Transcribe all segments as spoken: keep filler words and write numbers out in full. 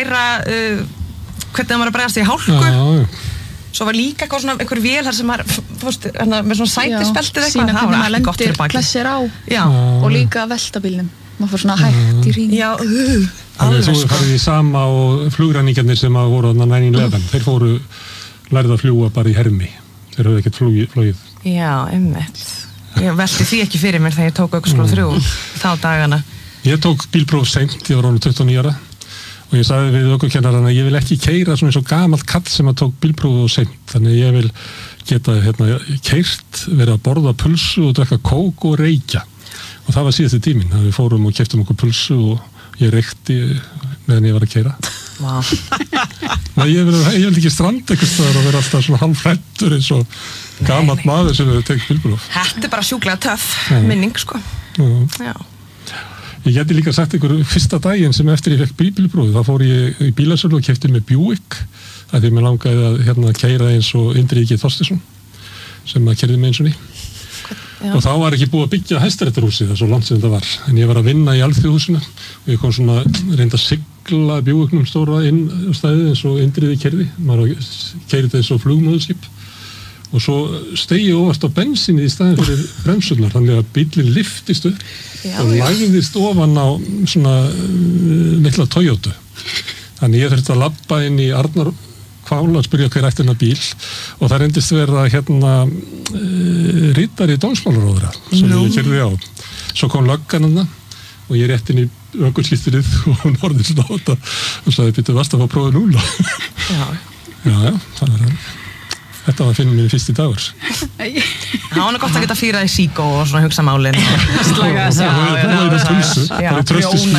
læra uh, hvernig það var að bregðast í hálku já. Svo var líka eitthvað svona einhver vél þar sem var fórst, með svona sætispeltir eitthvað það var allir gott fyrir baki klessir á já. Og líka veltabílnum maður fór svona hægt í hring já, uh, alveg svo farið í sama og flugræningarnir sem að voru á nine eleven þeir fóru lærið að fljúga bara í hermi þeir höfðu ekkert flogið já, einmitt ég velti því ekki fyrir mér þegar ég tók aukaskóla þrjú þá dagana ég tók bílpróf seint, ég var orðinn tuttugu og níu ára og ég sagði við ökukennarana að ég vil ekki keyra svona eins og gamalt kall sem að tók bílpróf seint þannig ég vil geta hérna, keyrt, vera að borða pulsu og drekka kók og reykja og það var síðasti tíminn, þannig við fórum og keyptum okkur pulsu og ég reykti meðan ég var að keyra wow. Nei, ég vil, ég vil ekki stranda eitthvað staðar og vera alltaf svona hálfrættur eins og gamalt maður sem hefur tekið bílpróf Þetta er bara sjúklega töff minning sko já. Já. Ég geti líka sagt ykkur fyrsta daginn sem eftir ég fekk bílprófið, þá fór ég í bílasölu og keypti með Buick að því mér langaði að hérna keyra eins og Indriði Þorsteinsson sem að keyrði með eins og ný og þá var ekki búið að byggja Hæstaréttarhúsið það er svo langt sem þetta var, en ég var að vinna í Alþjóðhúsinu og ég kom svona reynda að sigla Buicknum stóra inn á stæðið eins og Indriði keyrði maður keyrði þetta eins og flugmóðurskip og svo stegi ég óvart á bensinni í staðin fyrir bremsurnar þannig að bíllinn lyftist upp já, og lagðist ofan á svona uh, litla Toyota þannig ég þurfti að labba inn í Arnar Kvála að spyrja hver ætti hennar bíl og það reyndist vera hérna uh, riddari dómsmálaráðherra sem no. ég keyrði á svo kom löggan hennar og ég rétt inn í ökuskírteinið og hún horfði svona á þetta og sagði býttu varst að fá prófið núna já, já, já, það er Þetta var að finna mér fyrst í dagur. Það var gott að geta fýrað í síkó og svona hugsa málin. Slaga þess að. Það er tröstisfís.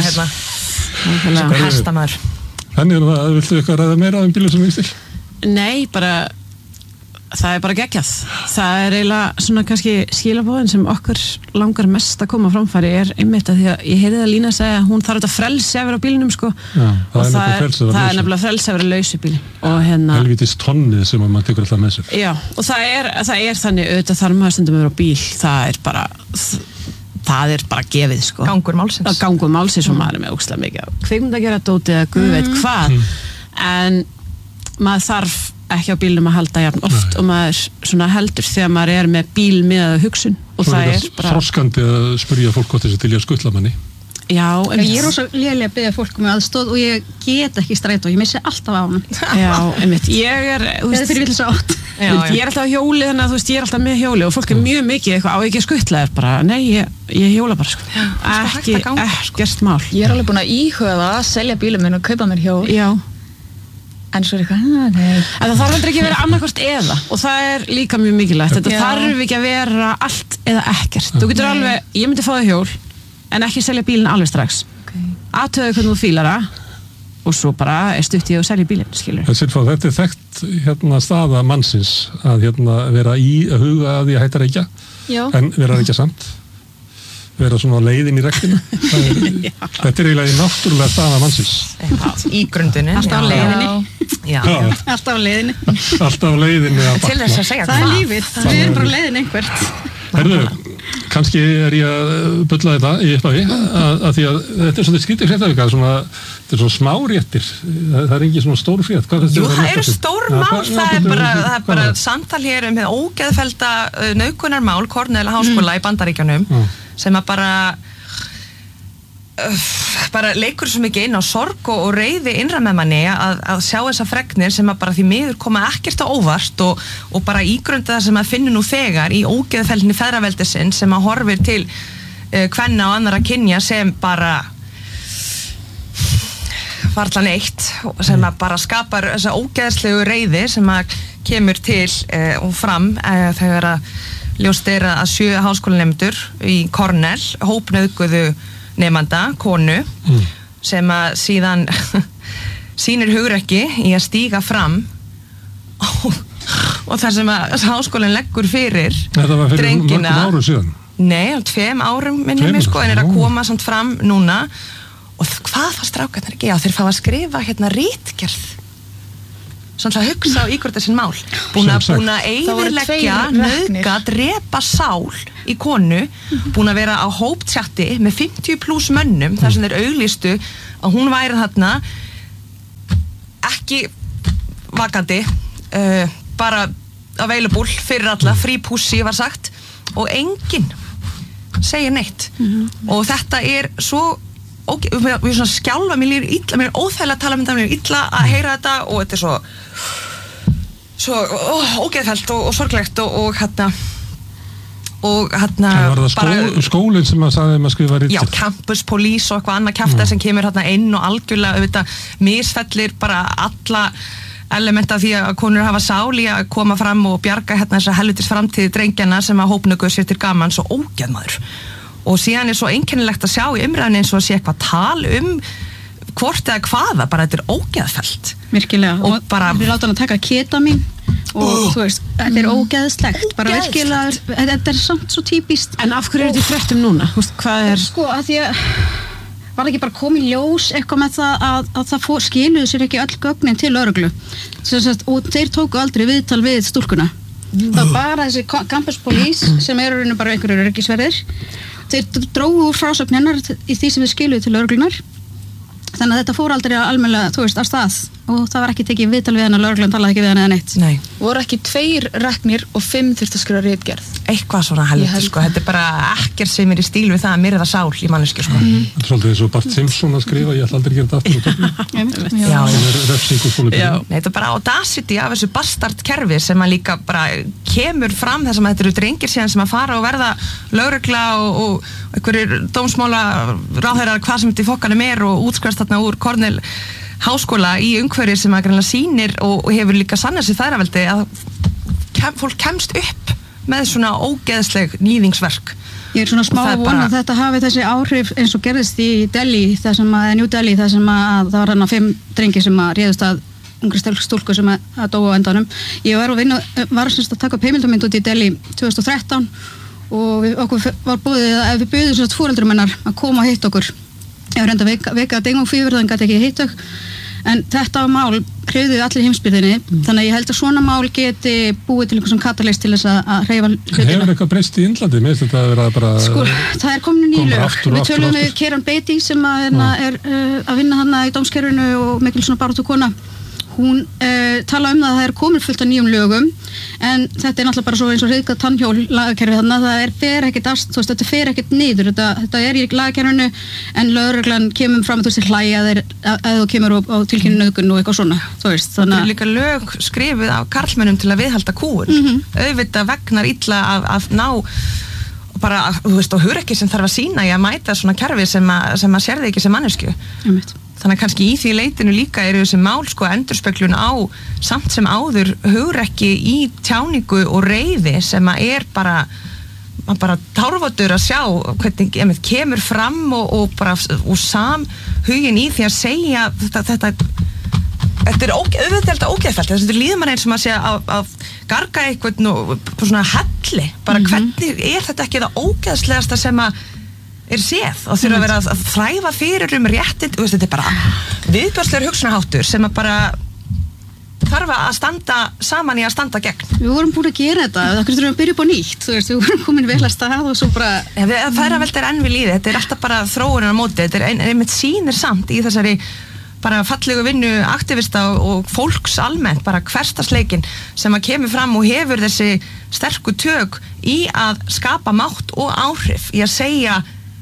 Svo hestamæður. Þannig er það, viltu eitthvað ræða meira um bílum sem vikstil? Nei, bara, það er bara geggjað. Það er eiginlega svona kannski skilabóðin sem okkur langar mest að koma framfæri er einmitt að því að ég heyrði það Lína að segja að hún þarf þetta frelsi að vera á bílnum sko. Já, það og er það er nefnilega frelsi að vera lausu bíl og hérna helvítis tonnið sem að maður tekur alltaf með sér. Já, og það er, það er þannig auðvitað þarf maður stundum að vera á bíl, það er bara það er bara gefið sko. Gangur málsins. Það gangur málsins og maður er með ógeðslega mikið kvikmynd að gera dótið eða guð veit hvað en maður þarf ekki á bílnum að halda jafn oft Nei. Og maður svona heldur þegar maður er með bíl með hugsun og Svo það er bara þroskandi að spyrja fólk hvort þessi til ég að skuttla manni. Já, en ég er rosa léleg að biðja fólk um aðstoð og ég get ekki strætó, ég missi alltaf á hann. Já, einmitt, ég er þú veist, fyrir vilja svo átt. Já, ég er alltaf á hjóli þannig að þú veist, ég er alltaf með hjóli og fólk er mjög mikið eitthvað á ekki að skuttla þér bara, nei, ég, ég hjóla bara sko. Já, ekki, ekkert mál. Ég er alveg búin að íhuga það að selja bílum minn og kaupa mér hjól. Já. En svo er eitthvað, nei. En það þarf aldrei ekki að vera annarkvort eða og það er líka mjög mikilvægt. Þetta Já. Þarf ekki að vera allt eða ekkert. Þú getur alveg, ég myndi fá þig hjól en ekki selja bílinn alveg strax. Okay. Athugðu hvernig þú fílar það og svo bara er stutt í að selja bílinn, skilur. Þetta er þekkt hérna staða mannsins að hérna vera í að huga að því að hætta reykja en vera reykja samt. Vera svona á leiðin í rektinu þetta er eiginlega í náttúrulega staða mannsins í grundinni alltaf á leiðinni já. Já. alltaf á leiðinni alltaf á leiðinni til þess að segja það er lífið, við erum bara á leiðinni einhvert Herðu, kannski er ég að bulla þetta í upphafi að, að því að þetta er svona skrítið fréttavika svona, þetta er svona smáréttir það, það er ekki svona stór frétt Jú, það eru stór mál, það er bara, það er bara samtal hér um ógeðfellda nauðgunarmál Cornell háskóla í Bandaríkjunum sem að bara uh, bara leikur svo mikið inn á sorg og, og reiði innra með manni að, að sjá þessa fregnir sem að bara því miður koma ekkert á óvart og, og bara ígrunda það sem að finna nú þegar í ógeðfeldinni feðraveldisinn sem að horfir til uh, kvenna og annara kynja sem bara varla neitt sem að bara skapar þessa ógeðslegu reiði sem að kemur til uh, og fram uh, þegar að ljóst er að sjö háskólanemendur í Cornell hópnauðguðu nemanda, konu mm. sem að síðan sýnir hugrekki í að stíga fram og, og það sem að háskólinn leggur fyrir drengina. Þetta var fyrir mörgum árum síðan? Nei, tveim árum minnum við sko en er að koma samt fram núna og hvað var strákarnir ekki? Já, þeir fá að skrifa hérna ritgerð svona að hugsa á íkvörða sín mál búin að búin að eyðileggja nauðga, drepa sál í konu, búin að vera á hóptjatti með fimmtíu plús mönnum þar sem þeir auglýstu að hún væri þarna ekki vakandi uh, bara available fyrir alla, free pussy var sagt og enginn segir neitt mm-hmm. og þetta er svo ok, við erum svona skjálfa, mér líður illa mér er óþægilega að tala um þetta, mér er illa að heyra þetta og þetta er svo svo ó, ógeðfellt og, og sorglegt og, og hérna og hérna það var það skó, bara, skólinn sem að sagði um að skrifa ritgerð já, campus police og eitthvað annað kjafta sem kemur hérna inn og algjörlega auðvitað misfellir bara alla elementa því að konur hafa sál í að koma fram og bjarga hérna þessa helvitis framtíði drengjana sem að hópnugu sér til gaman svo ógeðmaður og síðan er svo einkennilegt að sjá í umræðinu eins og að sé eitthvað tal um hvort eða hvaða, bara þetta er ógeðfellt virkilega, og, og bara við láta hann að taka ketamin og oh. þú veist, þetta er ógeðslegt bara virkilega, þetta er samt svo típist en af hverju er þetta í fréttum núna? Hvað er? Sko, að því að var ekki bara komið ljós eitthvað með það að, að það fór, skiluðu sér ekki öll gögnin til lögreglu og þeir tóku aldrei viðtal við stúlkuna mm. það var bara þessi campus police sem eru bara einhverjur öryggisverðir þeir drógu úr frásögn hennar í því sem við skiluðu til lögreglunar þannig að þetta fór aldrei almennilega, þú veist, af stað og það var ekki tekið viðtal við hana, lögreglan talaði ekki við hana eða neitt. Nei. Voru ekki tveir reknir og fimm þurfti að skrifa ritgerð? Eitthvað svona helviti, sko, þetta er bara ekkert sem er í stíl við það að myrða sál í manneski, sko. Mm. Þetta er svolítið eins og Bart Simpson að skrifa, ég ætla aldrei að gera þetta aftur og töfnum. Já. Það er refsing og svona. Nei, þetta er bara audacity af þessu bastard kerfi sem að líka bara kemur fram þess að þetta eru drengir síðan sem að fara og verða lögregla og, og einhverjir dómsmála ráðherrar hvað sem þetta í fokkanum er og útskrifast þarna úr Cornell háskóla í umhverfi sem að greinlega sýnir og, og hefur líka sannað sér þæraveldi að kem, fólk kemst upp með svona ógeðsleg nýðingsverk. Ég er svona smá að vona bara... að þetta hafi þessi áhrif eins og gerðist í Delhi, það sem að New Delhi, það sem að það var hérna fimm drengi sem að réðust að ungri stúlku sem að, að dóa á endanum. Ég var að vinna, var semst að taka upp heimildamynd út í Delhi tvö þúsund og þrettán og við, okkur var búið að ef við buðum svona fóreldrum hennar að koma og hitta okkur. Ég var reynda að veika að dengum fýfur þannig að þetta ekki hitt ök en þetta mál hreyfði allir heimsbyggðinni mm. þannig að ég held að svona mál geti búið til einhversum katalist til þess að hreyfa hlutina. Hefur eitthvað breyst í Indlandi? Mér finnst þetta að vera bara sko, það er komin ný lög. Við tölum við Kieran Beatty sem að, mm. er uh, að vinna hana í dómskerfinu og mikil svona baráttu kona. Hún uh, tala um það að það er komin fullt af nýjum lögum en þetta er náttúrulega bara svo eins og reyðgat tannhjól lagakerfi þannig að það er, fer ekkert ast, þú veist, þetta fer ekkert niður þetta, þetta er í lagakerfinu en lögreglan kemur fram að þú veist hlæja að þú kemur á, á tilkynni nauðgun og eitthvað svona þú veist, þannig að þetta er líka lög skrifið af karlmennum til að viðhalda kúun mm-hmm. auðvitað vegnar illa að, að ná bara, þú veist, og hugrekki sem þarf að sýna í að mæta svona kerfi sem að, sem að sérði ekki sem manneskju um þannig að kannski í því leitinu líka eru þessi mál sko endurspeglun á samt sem áður hugrekki í tjáningu og reiði sem að er bara maður bara tárvotur að sjá hvernig emitt, kemur fram og, og bara og sam hugin í því að segja þetta þetta, þetta er auðvitað ógeðfellt þetta líður mann eins og maður sé að, að garga eitthvað og svona helli bara mm-hmm. hvernig er þetta ekki það ógeðslegasta sem að er séð og þurfa að vera að þræfa fyrir um réttinn, þetta er bara viðbjóðslegur hugsunarháttur sem að bara þarf að standa saman í að standa gegn. Við vorum búin að gera þetta, það þurfum að byrja upp á nýtt, þú veist, við vorum komin vel að stað og svo bara... Ja, það er að velta enn við líði, þetta er alltaf bara þróunin á móti, þetta er ein, einmitt sýnir samt í þessari bara fallegu vinnu aktivista og, og fólks almennt, bara hversdagsleikin sem að kemur fram og hefur þessi sterku tök í að skapa mátt og áhrif í að segja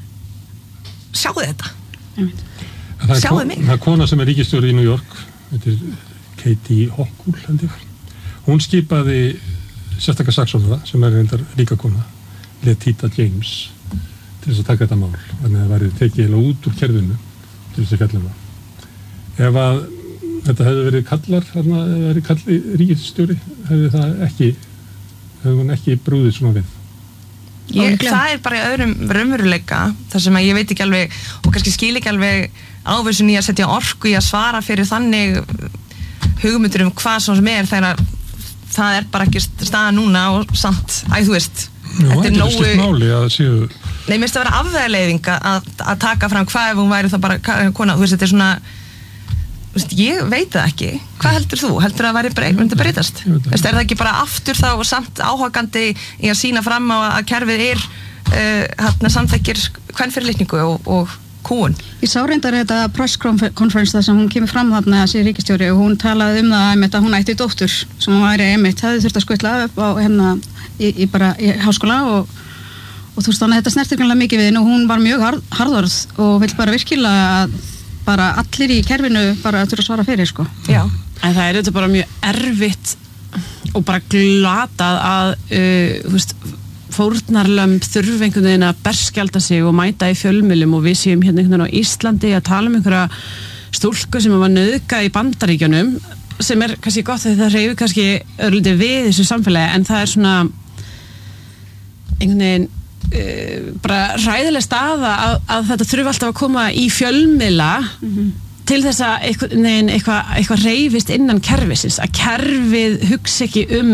sjáðu þetta það sjáðu mig það er kona sem er ríkisstjóri í New York þetta er Katie Hochul hún skipaði sérstaklega saksóknara sem er reyndar líka kona Letita James til þess að taka þetta mál þannig að það væri tekið út úr kerfinu til þess að fjalla það ef að þetta hefði verið kallar þarna hefði verið kalli ríkisstjóri hefði það ekki hefði hún ekki brúðið svona við Ég, það er bara í öðrum raunveruleika þar sem að ég veit ekki alveg og kannski skil ekki alveg ávísun í að setja orku í að svara fyrir þannig hugmyndur um hvað sem er þegar það er bara ekki staða núna og samt, æ þú veist Jú, þetta er nógu máli að séu Nei, mér finnst að vera afvegarleiðing að, að taka fram hvað ef hún væri það bara kona, þú veist, þetta er svona Vist, ég veit það ekki, hvað heldur þú? Heldur það að væri breyt, myndi breytast? Er það ekki bara aftur þá samt áhagandi í að sína fram á að kerfið er uh, hérna samþekkir kvenfyrirlitningu og, og kúun. Ég sá reyndar þetta press conference þar sem hún kemur fram þarna þessi ríkisstjóri og hún talaði um það einmitt að hún ætti dóttur sem hún væri einmitt, hefði þurft að skutla upp á hérna í, í bara í háskóla og, og þú veist þannig að þetta snertir greinlega mikið við henni og hún var mjög hard, harðorð og vill bara virkilega að bara allir í kerfinu bara þurfa að svara fyrir sko. Já. En það er þetta bara mjög erfitt og bara glatað að uh, þú veist fórnarlömb þurfi einhvern veginn að berskjalda sig og mæta í fjölmiðlum og við séum hérna einhvern veginn á Íslandi að tala um einhverja stúlku sem var nauðgað í Bandaríkjunum sem er kannski gott að þetta hreyfir kannski örlítið við þessu samfélagi en það er svona einhvern veginn uh, bara hræðileg staða að, að þetta þurfi alltaf að koma í fjölmiðla mm-hmm. til þess að eitthvað, eitthvað, eitthvað hreyfist innan kerfisins, að kerfið hugsa ekki um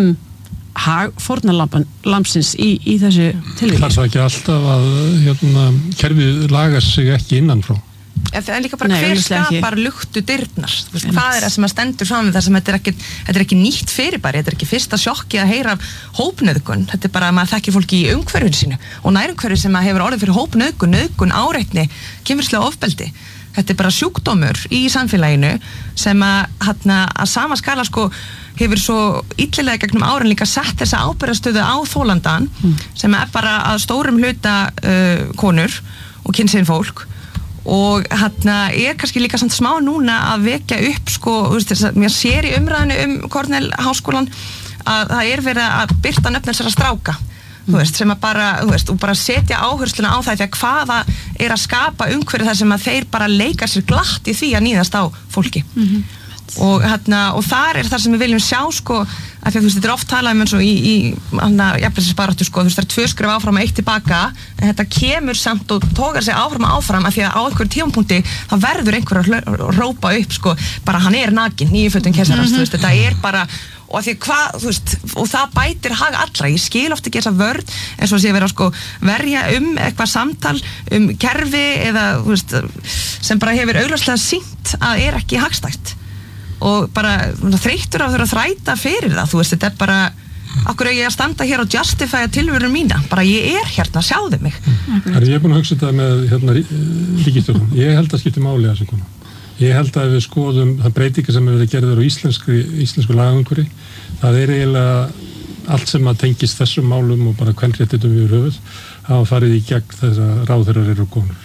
fórnarlambsins í, í þessu tilvíki. Það er ekki alltaf að hérna, kerfið lagar sig ekki innan frá. Það er líka bara Nei, hver skapar luktu dyrnar, veist, hvað er það sem að stendur saman þar sem þetta er ekki, þetta er ekki nýtt fyrirbæri, þetta er ekki fyrsta sjokki að heyra hópnauðgun, þetta er bara að maður þekkir fólki í umhverfinu sínu og nærumhverfi sem að hefur orðið fyrir hópnauðgun, nauðgun, áreitni, kynferðislega ofbeldi. Þetta er bara sjúkdómur í samfélaginu sem að, hana, að sama skala sko hefur svo illilega gegnum árin líka sett þessa ábyrgðarstöðu á þólandan mm. sem er bara að stórum hluta uh, konur og kynsegin fólk og hérna er kannski líka samt smá núna að vekja upp sko, veist, þess að mér sér í umræðinu um Cornell háskólan að það er verið að birta nöfn þessara stráka þú veist, sem að bara, þú veist, og bara setja áhersluna á það því að hvaða er að skapa umhverju þar sem að þeir bara leika sér glatt í því að níðast á fólki mm-hmm. og hérna, og þar er það sem við viljum sjá sko, af því að þú veist, þetta er oft talað um eins og í, í hérna, jafnréttisbaráttu sko, þú veist, það er tvö skref áfram og eitt tilbaka en þetta kemur samt og tókar sig áfram og áfram af því að á einhverjum tímapunkti þá verður einhver að rópa upp sko, bara hann er nakinn, nýju fötum keisarans, mm-hmm. þú veist, þetta er bara og að því hvað, þú veist, og það bætir hag allra, ég skil ofta ekki þessa vörn eins og sé að vera sko verja um eitthvað samtal um kerfi eða, þú veist, sem bara hefur augljóslega sýnt að er ekki hagstætt og bara þreyttur að þurfa að þræta fyrir það, þú veist, þetta er bara okkur er ég að standa hér og justifya tilveru mína, bara ég er hérna, sjáðu mig. Það er ég búin að hugsa þetta með hérna ríkisstjórn, ég held að skipti máli að þessu konu. Ég held að við skoðum það breytingar sem hefur verið gerðar á íslensku, íslensku lagaumhverfi. Það er eiginlega allt sem að tengist þessum málum og bara kvenréttindum yfir höfuð hafa farið í gegn þess að ráðherrar eru konur.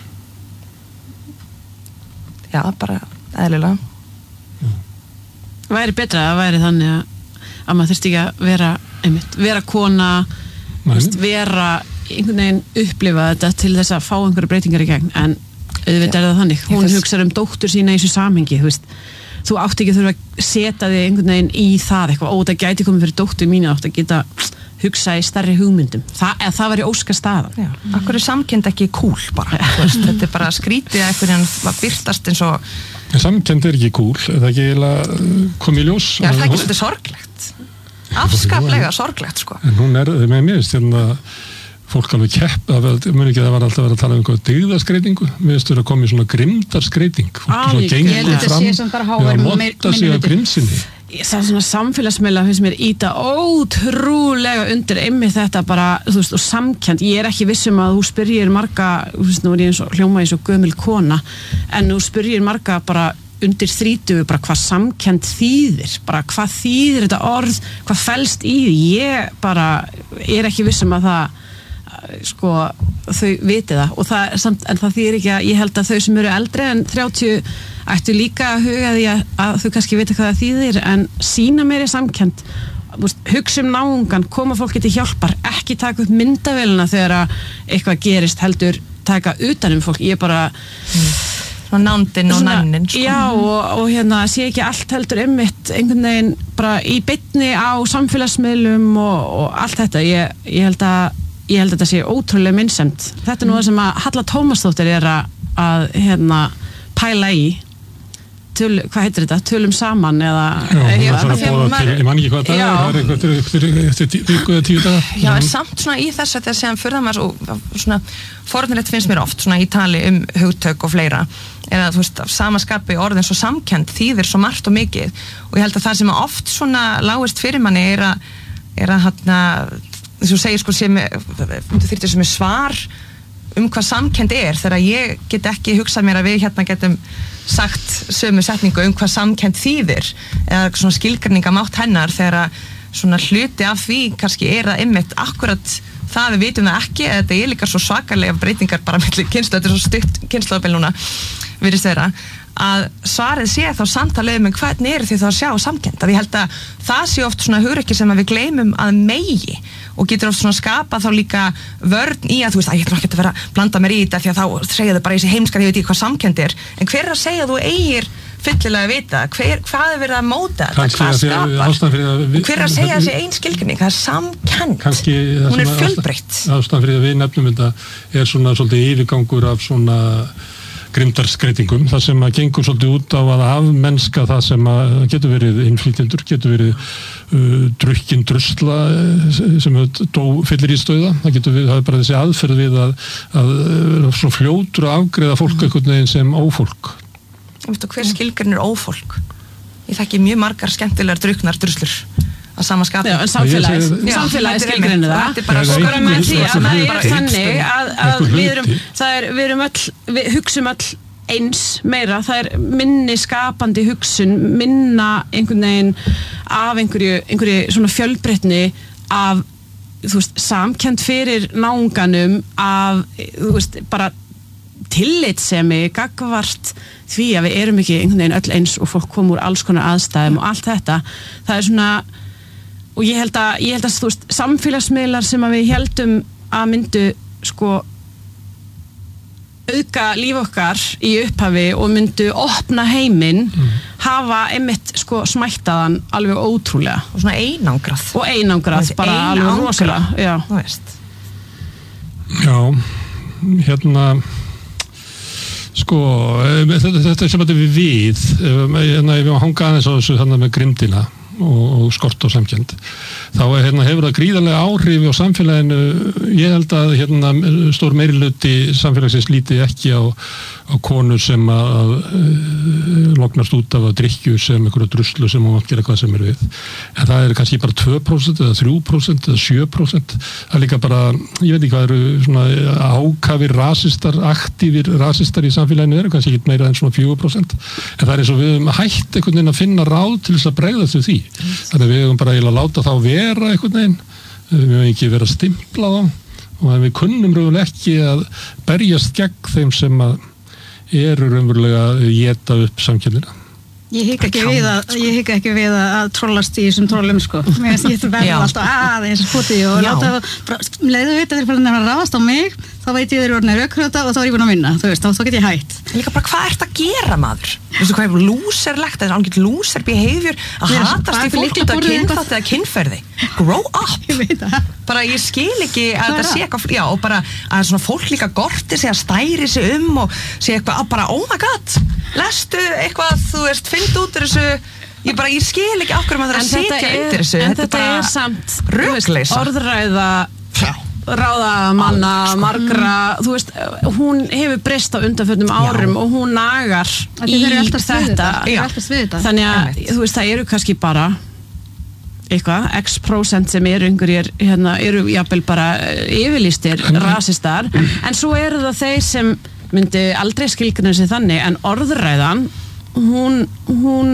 Já, bara eðlilega. Það væri betra að væri þannig að, að maður þurfti ekki að vera, einmitt, vera kona, veist, vera einhvern veginn upplifa þetta til þess að fá einhverja breytingar í gegn, en auðvitað er það þannig, hún hugsaður um dóttur sína í þessu samhengi, þú veist þú átti ekki að þurfa að setja þig einhvern veginn í það eitthvað, ó það gæti komið fyrir dóttur mínu átti að geta hugsa í stærri hugmyndum það, eða það væri óska staðan Já, akkur er samkennd ekki cool bara veist, þetta er bara skrítið að einhvern veginn var byrtast eins og samkennd er ekki cool, það ekki eiginlega komið í ljós Já, það er ekki svolítið sorglegt afskaplega sorglegt sko en hún er, með mér veist hérna fólk alveg kepp, það muni ekki að það var alltaf að vera að tala um einhverja dygðaskreitingu við veistum að koma í svona grimdarskreiting fólk svona gengur fram við að motta sig að grimsinni það er svona samfélagsmiðla finnst mér íta ótrúlega undir einmitt þetta bara, þú veist, og samkennd ég er ekki vissum að þú spyrjir marga þú veist, nú er ég eins og hljóma eins og gömul kona en þú spyrjir marga bara undir þrítugu, bara hvað samkennd þýðir, bara hvað þýðir þetta orð, hvað felst í því ég bara er ekki vissum að það sko þau viti það og það er samt, en það þýðir ekki að ég held að þau sem eru eldri en þrjátíu ættu líka að huga því að, að þau kannski vita hvað það þýðir en sína meiri samkennd hugsa um náungan, koma fólki til hjálpar ekki taka upp myndavélina þegar að eitthvað gerist heldur taka utanum fólk, ég bara mm. svona nándin og nannin sko. Já og, og hérna sé ekki allt heldur einmitt einhvern veginn bara í beinni á samfélagsmiðlum og, og allt þetta, ég, ég held að ég held að þetta sé ótrúlega minnsemt þetta er nú það sem að Halla Tómasdóttir er að, að hérna pæla í Töl, hvað heitir þetta, tölum saman eða Já, ég, maður, ég man ekki hvað það er það er eitthvað eftir viku eða tíu daga Já, en samt svona í þess að það séðan fyrir það maður og svona forðanlegt finnst mér oft svona í tali um hugtök og fleira eða þú veist, samaskapi orðin svo samkennd þýðir svo margt og mikið og ég held að það sem oft svona lágist fyrir manni er að er að hérna þess að segja sko sem þú þyrftir sem er svar um hvað samkennd er þegar ég get ekki hugsað mér að við hérna getum sagt sömu setningu um hvað samkennd þýðir eða svona skilgreiningamátt hennar þegar að svona hluti af því kannski er það einmitt akkurat það við vitum það ekki eða þetta er líka svo svakalega breytingar bara milli kynslóð, þetta er svo stutt kynslóðabil núna virðist þeirra að svarið sé þá samtalið um hvernig eru þið þá að sjá samkennd að ég held að það sé oft svona hugrekki sem að við gleymum að megi og getur oft svona skapa þá líka vörn í að þú veist að ég ætlum ekki að vera að blanda mér í þetta því að þá segja þau bara í þessi heimskar ég veit ekki hvað samkennd er en hver er að segja að þú eigir fyllilega að vita hver, hvað er verið að móta þetta, hvað skapar og hver er að segja þessi ein skilgreining það er samkennd, hún er fjölbreytt ástæðan fyrir að við nefnum þetta er svona svolítið yfirgangur af svona grimdarskreitingum, það sem að gengur svolítið út á að afmennska það sem að getur verið innflytjendur, getur verið uh, drukkin drusla sem dó fyllir í stöða það getur við, það er bara þessi aðferð við að, að, að svona fljótur að afgreiða fólk einhvern veginn sem ófólk Ég veit og hver skilgrein er ófólk ég þekki mjög margar skemmtilegar druknar druslur að sama skapi Já, en samfélagis, samfélagis skilgreinu það Þetta er bara sko skora með því að það er þannig að, að við erum, það er, við erum öll, við hugsum öll eins meira, það er minni skapandi hugsun, minna einhvern veginn af einhverju, einhverju svona fjölbreytni af, þú veist, samkennd fyrir náunganum af, þú veist, bara tillitssemi, gagvart því að við erum ekki einhvern veginn öll eins og fólk kom úr alls konar aðstæðum og allt þetta, það er svona og ég held að, ég held að þú veist, samfélagsmiðlar sem að við heldum að myndu sko auka líf okkar í upphafi og myndu opna heiminn mm. hafa einmitt sko smættaðan alveg ótrúlega og svona einangrað og einangrað bara alveg rosalega já. Þú veist Já, hérna sko, þetta, þetta er sem þetta við við hérna ef við hanga aðeins á þessu þannig með grimdina og, og skort á samkennd þá er, hérna, hefur það gríðarlega áhrifi á samfélaginu ég held að hérna, stór meiriluti samfélagsins líti ekki á, á konur sem að, að lognast út af að drykkju sem einhverju druslu sem hún mátt gera hvað sem er við en það er kannski bara tvö prósent eða þrjú prósent eða sjö prósent það er líka bara, ég veit ekki hvað eru svona ákafir rasistar aktífir rasistar í samfélaginu eru kannski ekki meira en svona fjögur prósent en það er eins og við höfum hætt einhvern veginn að finna ráð til þess að bregðast við því þannig að við höfum bara eiginlega láta þá vera einhvern veginn við höfum ekki verið að stimpla þá og að við kunnum raunverulega ekki að berjast gegn þeim sem að eru raunverulega að éta upp samkennina Ég hika ekki við að, ég hika ekki við að trollast í þessum trollum sko. Mér finnst ég verða alltaf aðeins fóti og láta, leiðu við þetta þeir að ráðast á mig, þá veit ég þeir orðinir rökkröta og þá er ég búin að vinna, þú veist, þá, þá get ég hætt. Líka bara, hvað ert að gera maður? Þú veist, hvað er lúserlegt, það er alveg lúser behavior að hatast í fólk út af kynþátt eða kynferði. Grow up! Ég veit það. Bara ég skil ekki að þetta sé eitthvað, já, og bara að svona fólk líka gorti sig að stæri sig um og sé eitthvað, að bara, oh my god, lestu eitthvað, þú veist, finnst út úr þessu, ég bara, ég skil ekki okkur maður að sitja undir þessu, en þetta er samt rökleysa. Orðræða ráða manna, margra, þú veist, hún hefur breyst á undanförnum árum og hún nagar í þetta, þannig að, þú veist, það eru kannski bara eitthvað, x prósent sem eru einhverjir, hérna, eru jafnvel bara yfirlýstir rasistar, en svo eru það þeir sem myndi aldrei skilgrina sig þannig, en orðræðan hún, hún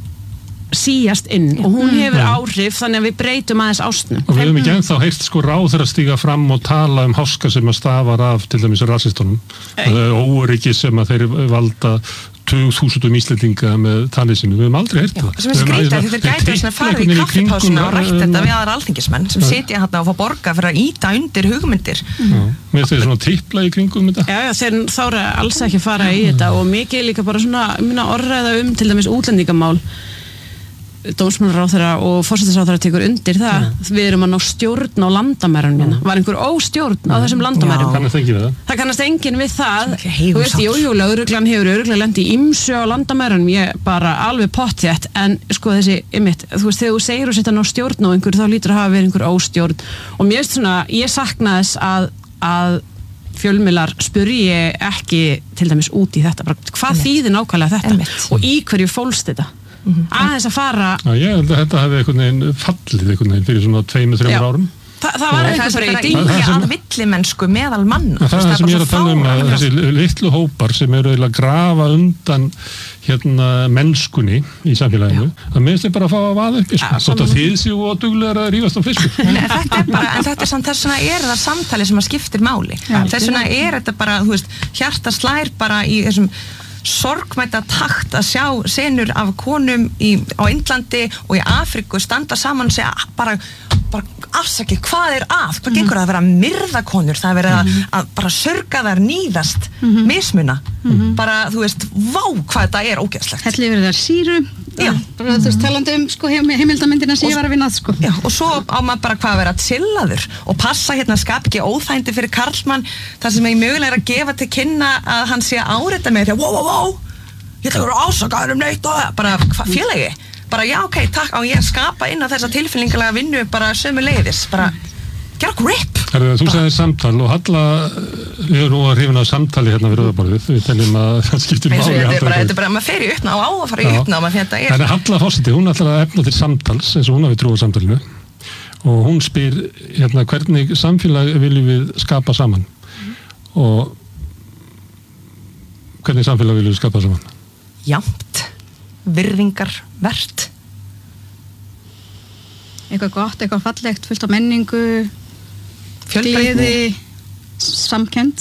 síjast inn og hún hefur áhrif þannig að við breytum aðeins ástnum. Og við hefum ekki ennþá heyrt sko ráðherra stíga fram og tala um háska sem að stafar af til dæmis rasistunum, óöryggi sem að þeir valda þúsundum Íslendinga með talið sinu, við hefum aldrei heyrt það. Sem er skrítið því þeir gætu svona farið í kaffipásuna og rætt þetta við aðra alþingismenn sem sitja hérna og fá borga fyrir að íta undir hugmyndir. Já, mér þeir svona tripla í kringum þetta. Já, já, þeir þára alls ekki fara í þetta og mikið líka bara svona minna orðræða um til dæmis útlendingamál. Dómsmálaráðherra og forsætisráðherra tekur undir það, ja. Við erum að ná stjórn á landamærunum hérna. Var einhver óstjórn á þessum landamærum? Kannast enginn við það. Það kannast enginn við það. Þú veist, jú, jú, lögreglan hefur örugglega lent í ýmsu á landamærunum, ég bara alveg pottþétt, en sko þessi, einmitt, þú veist, þegar þú segir og setja ná stjórn á einhver, þá lítur að hafa verið einhver óstjórn og mér veist svona, ég sakna þess að, að fjölmiðlar spurji ekki til dæmis út í þetta, bara, hvað þýðir nákvæmlega þetta Einmitt. Og í hverju fólst þetta? Mm-hmm. Aðeins að fara Já, ég held að þetta hefði einhvern veginn fallið einhvern veginn fyrir svona tveimur, þreimur árum Þa, það var eitthvað breyting að villimennsku meðal manna. Það er það sem ég er að tala um að þessi litlu hópar sem eru að grafa undan hérna mennskunni í samfélaginu, það minnst er bara að fá að vaða upp í sko. Þótt að þið séu og duglegar að rífast á fisku. En þetta er bara, en þetta er samt þess vegna er það samtali sem að skiptir máli. Þess vegna er þetta bara, þú veist, hjarta slær bara í þessum sorgmæta takt að sjá senur af konum í, á Indlandi og í Afríku standa saman og segja bara, bara afsakið, hvað er að? Hvað gengur að vera myrðakonur? Það er verið að, að bara sörga þær níðast, mismuna. Bara, þú veist, vá hvað þetta er ógeðslegt. Hellið verið þær síru, bara þú veist talandi um sko, heimildamyndina sem ég var að vinna að sko. Já, og svo á maður bara hvað að vera chillaður og passa hérna skap ekki óþægindi fyrir karlmann, það sem ég mögulega er að gefa til kynna að hann sé að áreita mig því að, wow, wow, wow, ég ætla að vera ásakaður um neitt og bara, hvað félagi? Bara, já, ok, takk, á ég að skapa inn á þessa tilfinningalega vinnu bara sömu leiðis, bara, gera grip. Herðu, þú sagðir samtal og Halla, við erum nú að hrifna á samtali hérna við rauðaborðið, við teljum að það skiptir máli. Þetta er bara, þetta er bara, maður fer í uppná og á að fara í uppná, maður þetta er. Þannig Halla fórseti, hún ætlar að efna til samtals, eins og hún hafi trúið samtalinu, og hún spyr, hérna, hvernig samfélag viljum við skapa saman? Og hvernig samfélag viljum við skapa saman? Jamt, virðingar, vert. Eitthvað gott, eitthvað fallegt, fullt af menningu, gleði, samkennd.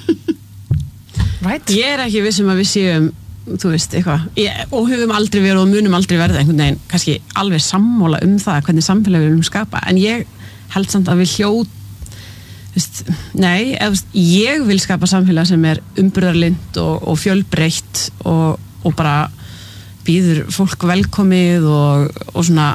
Right. Ég er ekki vissum að við séum, þú veist, eitthvað, ég, og höfum aldrei verið og munum aldrei verða einhvern veginn, kannski alveg sammála um það, hvernig samfélag við viljum skapa, en ég held samt að við hljóð, þú veist, nei, eða, veist, ég vil skapa samfélag sem er umburðarlynt og, og fjölbreytt og, og bara býður fólk velkomið og, og svona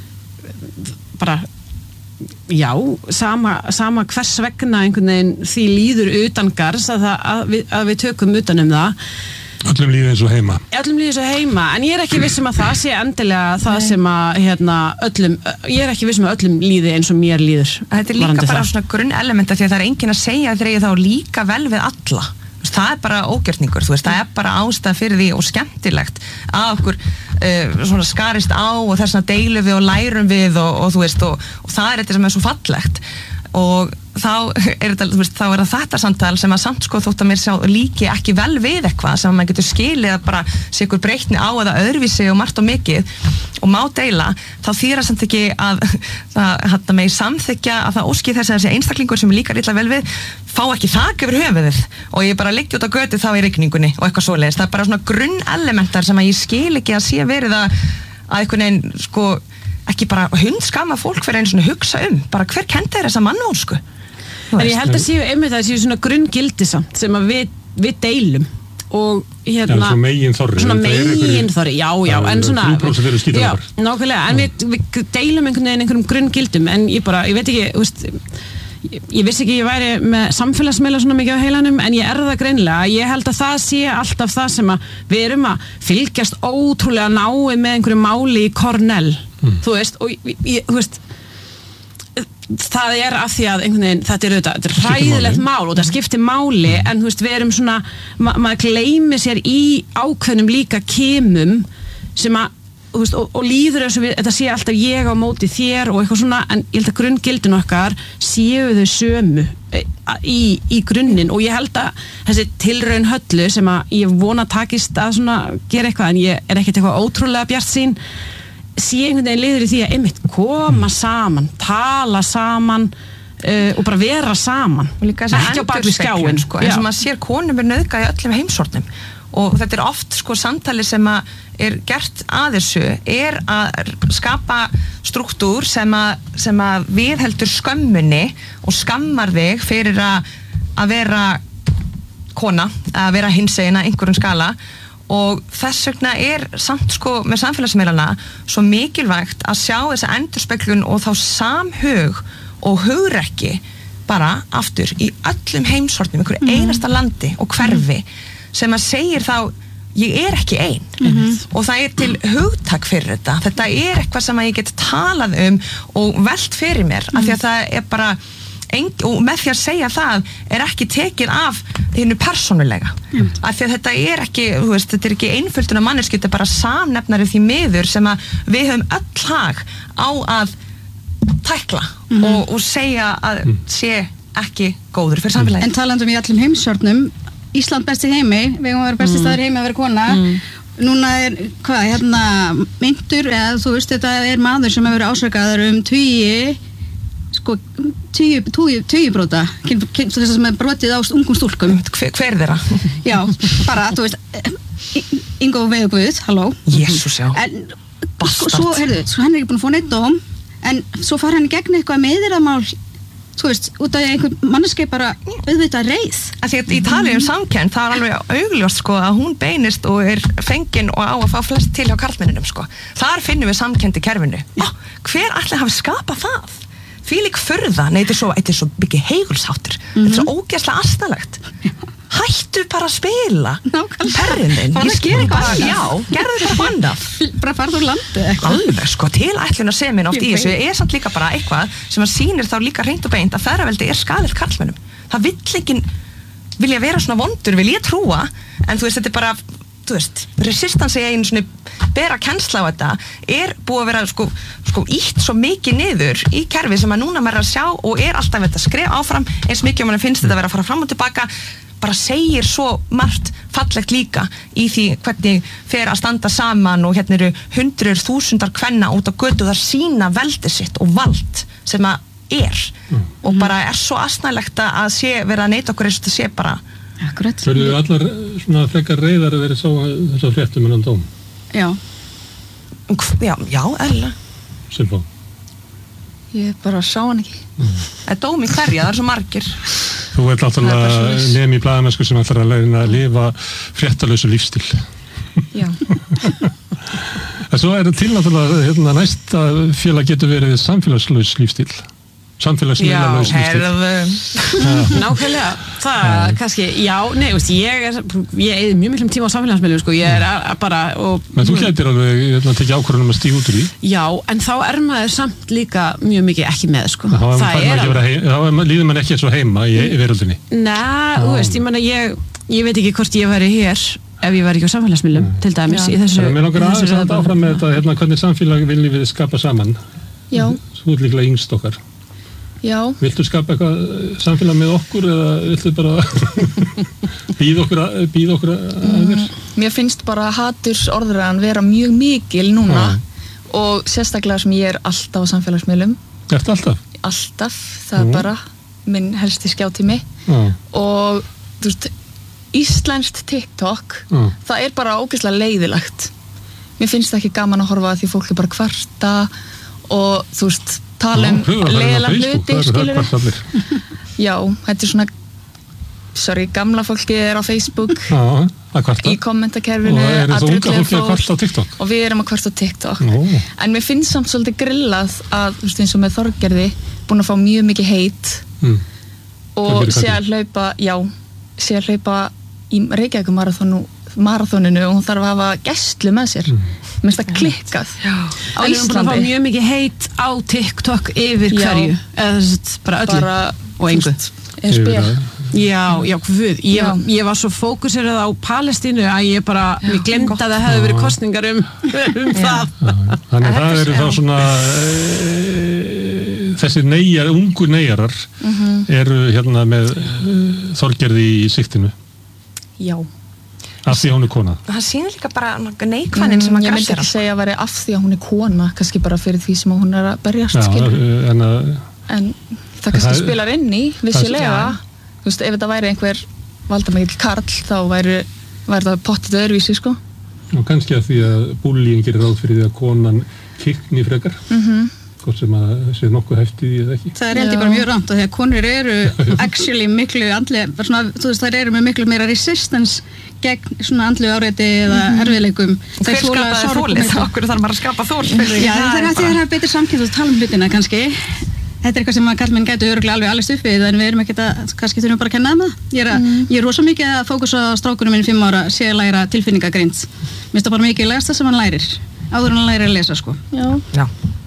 bara já, sama, sama hvers vegna einhvern veginn því líður utan gars að, það, að, við, að við tökum utan um það. Öllum líður eins og heima. Öllum líður eins og heima, en ég er ekki vissum að það sé endilega það Nei. sem að hérna, öllum, ég er ekki vissum að öllum líði eins og mér líður. Þetta er líka bara það. Svona grunnelementa því að það er enginn að segja þegar ég þá líka vel við alla. Það er bara ógjörningur, þú veist, það er bara ástæð fyrir því og skemmtilegt að okkur uh, svona skarist á og þess að deilum við og lærum við og, og þú veist, og, og það er þetta sem er svo fallegt og þá er þetta, þú veist, þá er það þetta samtal sem að samt sko þótt að mér sjá líki ekki vel við eitthvað sem að maður getur skilið að bara sé ykkur breytni á eða öðruvísi og margt og mikið og má deila, þá þýra samt ekki að það hætta mig samþykja að það óski þess að þessi einstaklingur sem líkar illa vel við fá ekki þak yfir höfuðið og ég bara liggi út á götu þá í rigningunni og eitthvað svoleiðis, það er bara svona grunnelementar sem að ég skil ekki að sé verið að, að einhvern veginn sko ekki bara hundskama fólk fyrir einu svona hugsa um, bara hver kenndi þér þessa mannósku? En ég held að séu einmitt að séu svona grunngildi samt sem að við, við deilum og hérna ja, svona megin þorri svona megin þorri, já, já en svona, já, nákvæmlega en við, við deilum einhvern veginn einhverjum grunngildum en ég bara, ég veit ekki, þú veist ég, ég vissi ekki ég væri með samfélagsmiðla svona mikið á heilanum en ég er það greinilega ég held að það sé alltaf það sem að við erum að fylgjast ótrúlega náið með einhverju máli í Cornell mm. þú veist, og ég, ég, þú veist það er af því að einhvern veginn þetta er auðvitað, þetta er hræðilegt mál og það skiptir máli en þú veist við erum svona ma maður gleymir sér í ákveðnum líka kemum sem að þú veist, og, og líður eins og við, þetta sé alltaf ég á móti þér og eitthvað svona en ég held að grunngildin okkar séu þau sömu í, í grunninn og ég held að þessi tilraun Höllu sem að ég vona takist að svona gera eitthvað en ég er ekkert eitthvað ótrúlega bjartsýn sé einhvern veginn liður í því að einmitt koma saman, tala saman uh, og bara vera saman ekki á bak við skjáin sko, eins og maður sér konum er nauðgað í öllum heimsornum og þetta er oft sko samtali sem að er gert að þessu er að skapa struktúr sem að, sem að viðheldur skömmunni og skammar þig fyrir að, að vera kona, að vera hinsegin að einhverjum skala og þess vegna er samt sko með samfélagsmiðlana svo mikilvægt að sjá þessa endurspeglun og þá samhug og hugrekki bara aftur í öllum heimshornum, einhverju mm. einasta landi og hverfi sem að segir þá ég er ekki ein mm-hmm. og það er til hugtak fyrir þetta þetta er eitthvað sem að ég get talað um og velt fyrir mér mm. af því að það er bara Eng, og með því að segja það er ekki tekið af hinnu persónulega mm. af því að þetta er ekki þú veist, þetta er ekki einföldun af manneski þetta er bara samnefnari því miður sem að við höfum öll hag á að tækla mm. og, og segja að mm. sé ekki góður fyrir samfélagið. En talandum í allum heimsjörnum, Ísland besti heimi, við erum að vera besti mm. staður heimi að vera kona, mm. núna er, hvað, hérna, myndur, eða þú veist, þetta er maður sem hefur verið ásakaður um tugi, sko, tugi, tugi, tugibróta, þess að sem er brotið á ungum stúlkum. Hver, hver þeirra? Já, bara, þú veist, Ingo Veðuguð, halló. Jésús, já. En, sko, svo, heyrðu, svo hann er ekki búin að fá neitt dóm, en svo fara hann í gegn eitthvað meiðyrðamál, þú veist, út af einhvern manneski bara auðvitað reið. Því að í tali um samkennd, það er alveg augljóst sko að hún beinist og er fengin og á að fá flest til hjá karlmenninum sko. Þar finnum við samkennd í kerfinu. Ó, hver allir hafi skapað það? Því lík furða, nei þetta er svo, þetta er svo byggið heigulsháttur. Mm-hmm. Þetta er svo ógeðslega asnalegt. Hættu bara að spila perrin þinn, ég sker eitthvað já, gerðu þetta bannað bara farðu úr landi alveg sko, tilætlun að semin oft í þessu er samt líka bara eitthvað sem að sýnir þá líka hreint og beint að feðraveldi er skaðilegt karlmönnum það vill ekki vilja vera svona vondur, vil ég trúa en þú veist, þetta er bara, þú veist resistansi einu svona bera kennsla á þetta er búið að vera sko, sko ítt svo mikið niður í kerfi sem að núna maður er að sjá og er alltaf þetta skref áfram eins mikið og mann finnst þetta að vera að fara fram og tilbaka bara segir svo margt fallegt líka í því hvernig fer að standa saman og hérna eru hundruður þúsundar kvenna út á götu þar sína veldi sitt og vald sem að er mm. og bara er svo asnælegt að sé vera að neita okkur eins og það sé bara Akkurat. Svo eru allar svona frekar reyðar að vera sá þess að fréttum innan dóm Já Já, já, eðlilega Silfá Ég bara sá hann ekki mm. Það er dóm í hverja, það er svo margir Þú ert náttúrulega nemi í blaðamennsku sem ætlar að leina að lifa fréttalausu lífstíl. Já. En svo er það til náttúrulega hérna, næsta félag getur verið samfélagslaus lífstíl. Samfélagsmiðlalaus lífstíl. Nákvæmlega. Það kannski, já, nei, veist, ég er ég eði mjög miklum tíma á samfélagsmiðlum sko, ég er að, bara og, Men þú gætir alveg hérna, tekið ákvörðun um að stíga út úr því. Já, en þá er maður samt líka mjög mikið ekki með sko. Þá það er alveg. Þá líður maður ekki eins og heima í veröldinni. Nei, þú veist, ég menna ég, ég veit ekki hvort ég væri hér ef ég væri ekki á samfélagsmiðlum mm. til dæmis já. Í þessu. Mér langar aðeins að áfram með þetta, hérna, hvernig samfélag viljum við skapa saman. Já. Þú ert líklega yngst okkar. Já. Viltu skapa eitthvað samfélag með okkur eða viltu bara býða okkur, að, býða okkur að þér? Mér finnst bara haturs orðræðan vera mjög mikil núna ah. og sérstaklega sem ég er alltaf á samfélagsmiðlum. Ertu alltaf? Alltaf, það er ah. bara minn helsti skjátími ah. og þú veist, íslenskt TikTok, ah. það er bara ógeðslega leiðilegt. Mér finnst það ekki gaman að horfa að því fólk er bara kvarta og þú veist, tala um leiðilega hluti, skilur við. Já, þetta er svona, sorry, gamla fólkið er á Facebook, Já, í kommentakerfinu, og eru þú unga fólkið að kvarta á TikTok? Og við erum að kvarta á TikTok. Nó. En mér finnst samt svolítið grillað að, þú veist, eins og með Þorgerði, búin að fá mjög mikið heit mm. og sé að hlaupa, já, sé að hlaupa í Reykjavík marathonu, marathoninu og hún þarf að hafa gæslu með sér. Mm. Mér finnst það klikkað já. Á en Íslandi. En við erum búin að fá mjög mikið heit á TikTok yfir já. Hverju, eða þess bara öllu bara, og engu. Er spil. Já, já, hvað, ég, já. ég var svo fókuserað á Palestínu að ég bara, já, ég glemdi að það hefði verið kosningar um, um það. Þannig að það eru þá svona, e, þessi neyjar, ungu neyjarar mm-hmm. eru hérna með e, Þorgerði í siktinu. Já. Af því að hún er kona. Það sýnir líka bara neikvæðin mm, sem að ég myndi ekki segja að vera af því að hún er kona, kannski bara fyrir því sem hún er að berjast. Já, en, að, en það kannski það, spilar inn í vissilega, þú veist, ef þetta væri einhver valdamikill karl, þá væri, væri það pottið öðruvísi, sko. Og kannski að því að búlíin gerir ráð fyrir því að konan kikni frekar. Mhm. Hvort sem að sé nokkuð hæftið í eða ekki. Það er held ég bara mjög rámt að því að konur eru actually miklu andlega, svona, þú veist, þær eru með miklu meira resistance gegn svona andlegu áreiti eða mm-hmm. erfiðleikum. Og hver skapaði þólið? Okkur þarf maður að skapa þól fyrir því. Já, það er hægt því að það er betur samkynnt og tala um hlutina kannski. Þetta er eitthvað sem að karlmenn gætu örugglega alveg alveg stuð við, en við erum ekkert að, kannski þurfum bara að kenna þeim það. Ég er, mm. ég er rosa mikið að fókusa á strákunum minn fimm ára, sé að læra tilfinningagreind. Mér finnst það bara mikið lægsta sem hann lærir, áður hann lærir að lesa, sko. Já. Já.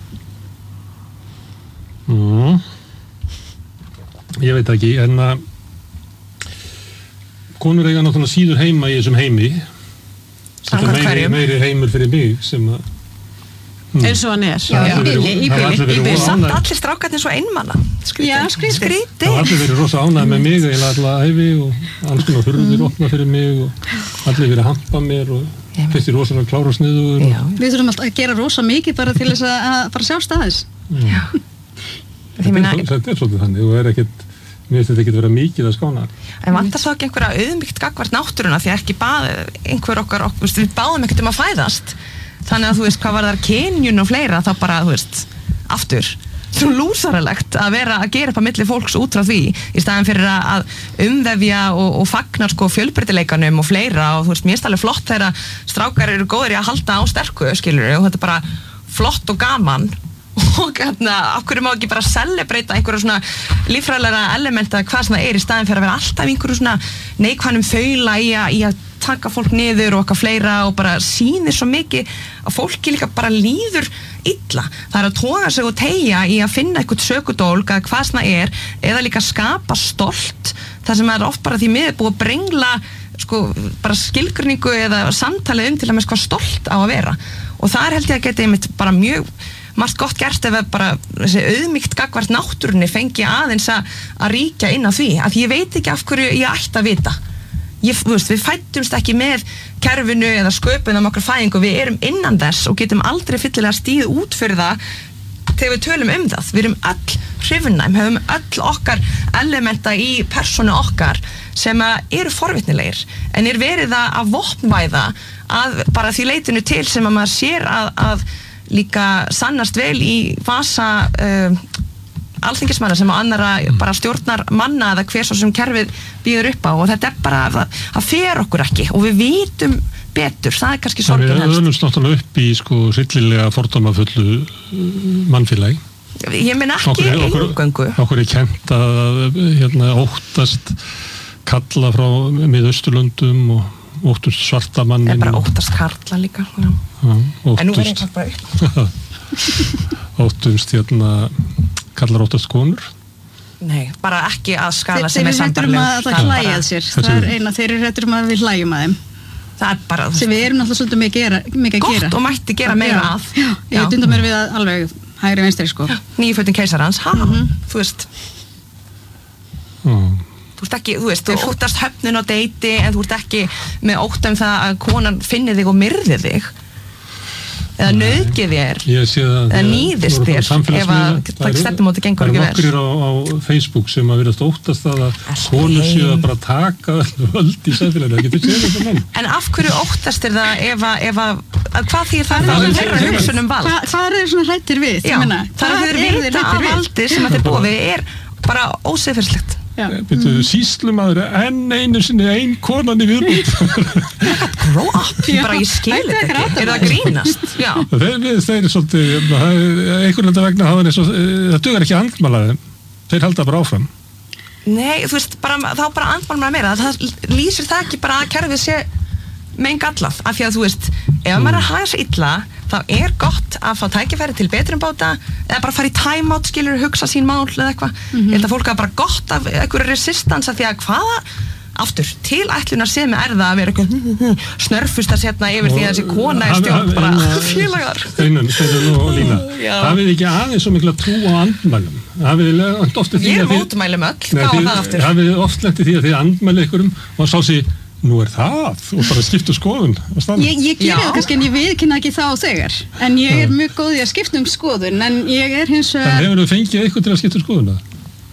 Mm. Ég veit ekki, en að konur eiga náttúrulega síður heima í þessum heimi. Þetta er meiri, meiri heimur fyrir mig sem að eins og hann er Já, í bili, í bili, í bili. Samt allir strákarnir svo einmanna. Já, skrítið. Skrítið. Það allir verið rosa ánægð með mig eða allar æfi og alls konar hurðir opna fyrir mig og allir verið að hampa mér og fyrst í rosalega klára og sniður. Við þurfum alltaf að gera rosa mikið bara til þess að bara sjá staðis. Já. Þetta er svolítið þannig og er ekkert, mér finnst þetta ekki að vera mikið að skána. En vantar þá ekki einhverja auðmýkt gagnvart náttúruna því ekki bað einhver okkar, okkur, við báðum ekkert um að fæðast. Þannig að þú veist hvað var þar kynjun og fleira þá bara, þú veist, aftur svo lúsaralegt að vera að gera upp að milli fólks út frá því í staðin fyrir að umvefja og, og fagna sko fjölbreytileikanum og fleira og þú veist, mér finnst alveg flott þegar strákar eru góðir í að halda á sterku, skilur og þetta er bara flott og gaman og hérna, af hverju má ekki bara celebrata einhverju svona líffræðilega elementa hvað sem það er í staðin fyrir að vera alltaf einhverju svona neikvæðnum þaula í að, í að taka fólk niður og okkar fleira og bara sýnir svo mikið að fólki líka bara líður illa. Það er að toga sig og teygja í að finna eitthvað sökudólg að hvað sem það er eða líka skapa stolt það sem er oft bara því miður búið að brengla sko bara skilgreiningu eða samtalið um til að með hvað stolt á að vera og það er held ég að geta einmitt bara mjög margt gott gert ef bara þessi auðmýkt gagnvart náttúrunni fengi aðeins að, að ríkja inn á því að ég veit ekki af hverju ég ætti að vita ég, veist, við fættumst ekki með kerfinu eða sköpunum okkur fæðingu við erum innan þess og getum aldrei fyllilega stíð út fyrir það þegar við tölum um það við erum öll hrifnæm, höfum öll okkar elementa í persónu okkar sem eru forvitnilegir en er verið að, að vopnvæða að bara því leitinu til sem að maður sér að, að líka sannast vel í vasa uh, alþingismanna sem á annara bara stjórnar manna eða hver svo sem kerfið býður upp á og þetta er bara það, það fer okkur ekki og við vitum betur, það er kannski sorgin helst. Við öðnumst náttúrulega upp í sko hryllilega fordómafullu mannfélagi. Ég meina ekki eingöngu. Okkur er kennt að hérna, óttast kalla frá miðausturlöndum og óttust svarta mannin. Það er bara óttast karla líka. Já. Já, óttust, en nú er ég bara upp. óttust hérna, kallar óttast konur. Nei, bara ekki að skala sem er sambarleg. Þeir eru hættur um að það hlæja að sér. Það er eina, þeir eru hættur um að við hlæjum að þeim. Það er bara... Sem við erum náttúrulega svolítið mikið að gera. Gott og mætti gera meira að. Já, ég dundar mér við að alveg hægri venstri sko. Nýjufötin keisarans, ha, mm-hmm. þú veist. Mm. Þú ert ekki, þú veist, þú óttast höfnin á deiti en þú ert ekki með ótt um það að konan finni þig og myrði þig. Eða nauðgi þér, eða nýðist þér ef að það stefnumóti gengur ekki vel. Það er nokkur á, á Facebook sem að verðast óttast að að konur séu að bara taka völd í sæðfélaginu, það getur séð þetta menn. En af hverju óttast þér það ef að, ef að, að hvað þýr það þá um þeirra hugsunum vald? Hva, hvað er þeir svona hrættir við? Já, það er þeir vita að valdi sem að þeir búa við er bara ósiðferðslegt. Byrju, sýslumaður enn einu sinni ein konan í viðbútt grow up, bara ég skil þetta ekki er það grínast þeir, þeir er svolítið einhvern veginn vegna hafa eins og það dugar ekki að andmæla þeim þeir halda bara áfram nei, þú veist, bara, þá bara andmæla meira það lýsir það ekki bara að kerfið sé með gallað, af því að þú veist ef mm. maður er að hafa þessi illa þá er gott að fá tækifæri til betrumbóta eða bara fara í time-out, skilur, hugsa sín mál eða eitthvað, mm-hmm. ég held að fólk hafa bara gott af einhverju resistance af því að hvaða aftur, tilætlunar sem er það að vera eitthvað snörfust að setna yfir því að þessi kona er stjórn bara félagar Steinun, Steinun og Lína hafið ekki aðeins svo mikla trú á andmælum hafið oft eftir því að ég er mótmælum öll, hvað var það aftur hafið oft eftir því að þið andmæli ykkurum og sá sér nú er það og bara skipta skoðun ég, ég gerir það kannski en ég viðkynna ekki þá þegar en ég er mjög góð í að skipta um skoðun en ég er hins vegar en hefur þú fengið eitthvað til að skipta skoðun það?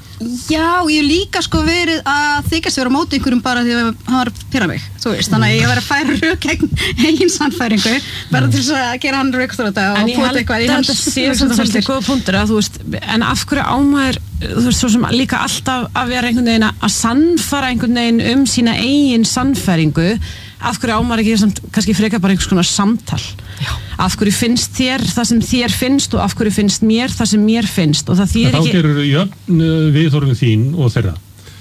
Já, ég líka sko verið að þykast vera á móti einhverjum bara því að hann var pyrra mig, þú veist, þannig að ég var að færa rök gegn eigin sannfæringu bara til þess að gera hann röktur þetta og fóta eitthvað í hans. En ég held að þetta sé svolítið góða punktur að þú veist, en af hverju ámaður, þú veist, svo sem líka alltaf að vera einhvern veginn að sannfara einhvern veginn um sína eigin sannfæringu, af hverju ámaður ekki samt, kannski frekar bara einhvers konar samtal. Já. Af hverju finnst þér það sem þér finnst og af hverju finnst mér það sem mér finnst og það þýðir ekki... Þá gerur jöfn viðhorfin þín og þeirra.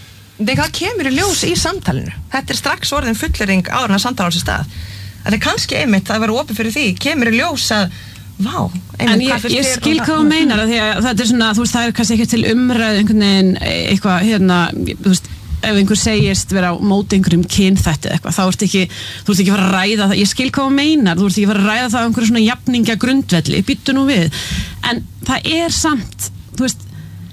Það kemur í ljós í samtalinu. Þetta er strax orðin fullering áður en að samtala á sér stað. Það er kannski einmitt að vera opið fyrir því, kemur í ljós að vá, einmitt, en ég, ég skil hvað þú meinar að því að þetta er svona, þú veist, það er kannski ekki til umræð einhvern veginn eitthvað, hérna, þú veist ef einhver segist vera á móti einhverjum kynþætti eða eitthvað, þá ert ekki þú ert ekki að fara að ræða það, ég skil hvað þú meinar þú ert ekki að fara að ræða það á einhverju svona jafningja grundvelli, býttu nú við en það er samt, þú veist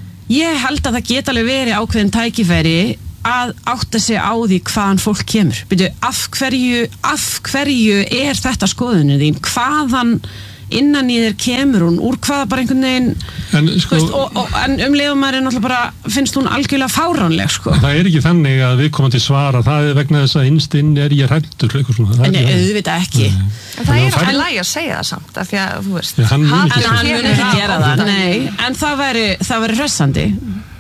ég held að það geta alveg verið ákveðin tækifæri að átta sig á því hvaðan fólk kemur býttu, af hverju af hverju er þetta skoðunin þín, hvaðan innan í þér kemur hún, úr hvaða bara einhvern veginn en, sko, veist, og, og, en um leiðum maður er náttúrulega bara finnst hún algjörlega fáránleg sko. Það er ekki þannig að við komum til svara það er vegna þess að innst inn er ég hræddur eitthvað svona. En ég auðvitað ekki en það er alltaf lægi að segja það samt af því að þú veist ja, hann mun ekki, hann mun ekki gera það, nei en það væri, það væri hressandi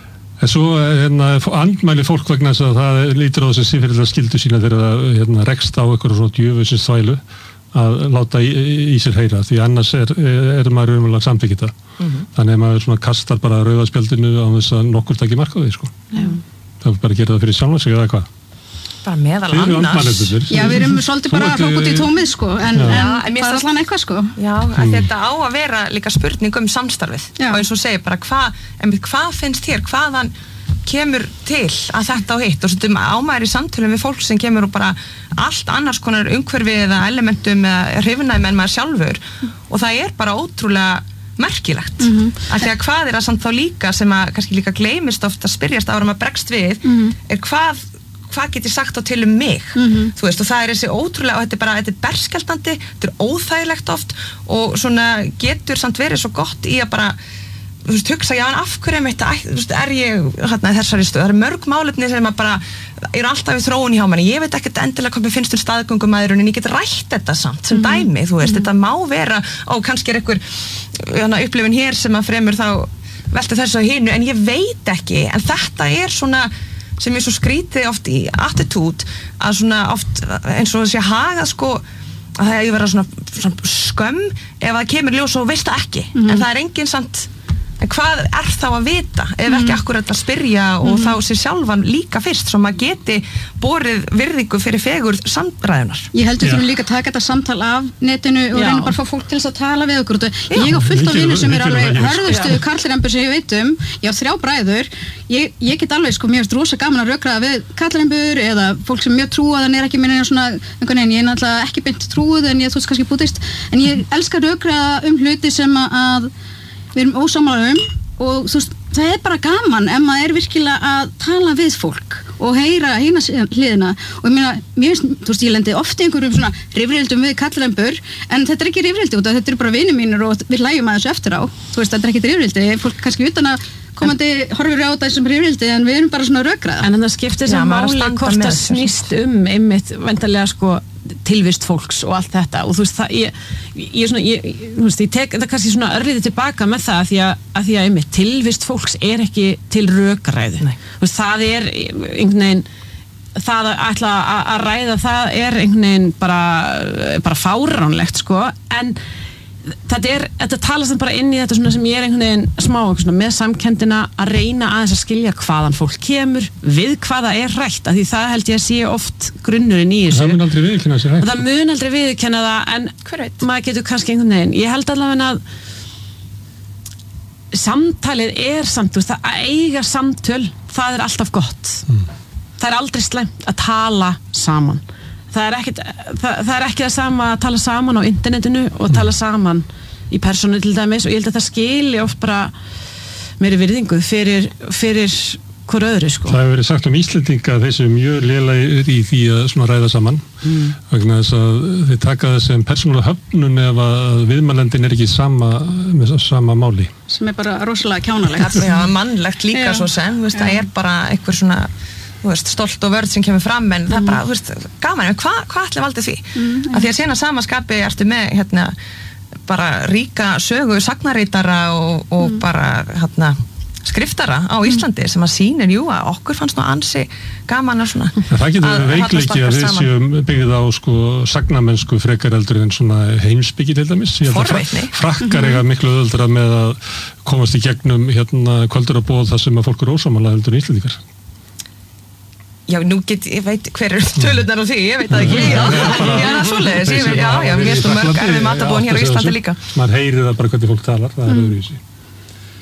En svo hérna, andmæli fólk vegna þess að það lítur á þessi siðferðilega skyldu sína þegar það hérna, rekst á eitthvað svona djöfusins þvælu að láta í, í sér heyra því annars er, er maður umhverfað samþykkt það mm-hmm. þannig að maður svona kastar bara rauðaspjaldinu á þess að nokkur taki mark á því sko. mm. það er bara að gera það fyrir sjálf sig eða hvað bara meðal annars já við erum svolítið bara að hrópa út í tómið sko en, en það er alltaf eitthvað sko já mm. þetta á að vera líka spurning um samstarfið já. Og eins og segir bara hvað hva finnst þér, hvaðan kemur til að þetta á hitt og svo ámæður í samtölum við fólk sem kemur og bara allt annars konar umhverfi eða elementum eða hrifnæmi en maður sjálfur og það er bara ótrúlega merkilegt mm-hmm. af því að hvað er það samt þá líka sem að kannski líka gleymist oft að spyrjast ára maður bregst við mm-hmm. er hvað hvað get ég sagt á til um mig mm-hmm. þú veist og það er þessi ótrúlega og þetta er bara þetta er berskjaldandi, þetta er óþægilegt oft og svona getur samt verið svo gott í að bara þú veist, hugsa, já, en af hverju mitt, þú veist, er ég hérna þessari stöð, það eru mörg málefni sem að bara eru alltaf í þróun í hjá manni, ég veit ekkert endilega hvað mér finnst um staðgöngumæðrun en ég get rætt þetta samt sem mm-hmm. dæmi, þú veist, mm-hmm. þetta má vera og kannski er einhver hérna, upplifun hér sem að fremur þá velta þessu á hinu, en ég veit ekki en þetta er svona sem er svo skrítið oft í attitúd að svona oft eins og þessi haga sko að það er að vera svona, svona skömm ef það kemur ljós og veist það ekki mm-hmm. en það er engin samt en hvað er þá að vita ef ekki akkurat að spyrja og mm. þá sér sjálfan líka fyrst svo maður geti borið virðingu fyrir fegur samræðunar. Ég heldur þú líka að taka þetta samtal af netinu og reyna bara að fá fólk til þess að tala við okkur. Ég á fullt af vinur sem er alveg hörðustu karlrembur sem ég veit um, ég á þrjá bræður, ég, ég get alveg sko mjög rosa gaman að rökraða við karlrembur eða fólk sem mjög trúaðan er ekki minna svona einhvern veginn, ég er náttúrulega ekki beint trúið en ég þú veist kannski búddist, en ég elska að rökraða um hluti sem að við erum ósammála um og þú veist, það er bara gaman ef maður er virkilega að tala við fólk og heyra hina hliðina og ég meina, mér finnst, þú veist, ég lendi ofta einhverjum svona rifrildum við karlrembur en þetta er ekki rifrildi út af þetta eru bara vinir mínir og við hlægjum að þessu eftir á þú veist, þetta er ekki rifrildi, fólk kannski utan að komandi horfir á þetta sem rifrildi en við erum bara svona rökraða. En það skiptir sem máli hvort það snýst um einmitt vendarlega sko tilvist fólks og allt þetta og þú veist það ég, ég, svona, ég, þú veist, ég tek það kannski svona örliði tilbaka með það að því að, að, því að einmitt, tilvist fólks er ekki til rökræðu þú veist, það er einhvern veginn það að ætla að, að ræða það er einhvern veginn bara, bara fáránlegt sko en þetta er, þetta talast bara inn í þetta svona sem ég er einhvern veginn smá svona, með samkenndina að reyna aðeins að skilja hvaðan fólk kemur, við hvaða er rætt af því það held ég að sé oft grunnurinn í þessu. Það mun aldrei viðurkenna sér rætt. Og það mun aldrei viðurkenna það en maður getur kannski einhvern veginn, ég held allavega að samtalið er samt, þú veist, að eiga samtöl, það er alltaf gott. Mm. Það er aldrei slæmt að tala saman. Það er, ekkit, það, það er ekki það sama að tala saman á internetinu og tala saman í persónu til dæmis og ég held að það skili oft bara meiri virðingu fyrir, fyrir hver öðru sko. Það hefur verið sagt um Íslendinga að þessu mjög lélegir í því að svona ræða saman mm. vegna þess að þeir taka það sem persónulega höfnun ef að viðmælendin er ekki sama, með sama máli. Sem er bara rosalega kjánalegt. Já, mannlegt líka svo sem, veist, það er bara einhver svona þú veist, stolt og vörð sem kemur fram en mm. það er bara, þú veist, gaman, hvað hva ætli valdið því? Mm, að því að sena samaskapi ertu með, hérna, bara ríka sögu sagnaritara og, og mm. bara, hérna, skriftara á Íslandi sem að sýnir, jú, að okkur fannst nú ansi gaman að svona ja, það getur verið veikleiki að við séum byggðið á sko sagnamennsku frekar eldur en svona heimsbyggi til dæmis forveitni frakkar eiga miklu öðuldra með að komast í gegnum hérna kvöldur að bóð það sem að fólk eru ósamála heldur í Íslandíkar. Já, nú get, ég veit hver er tölunar á því, ég veit það ekki, já, já, það er svoleiðis, ég veit, já, já, mér stum mörg erfið matabóðin hér á Íslandi líka. Man heyrir það bara hvernig fólk talar, það er öðruvísi.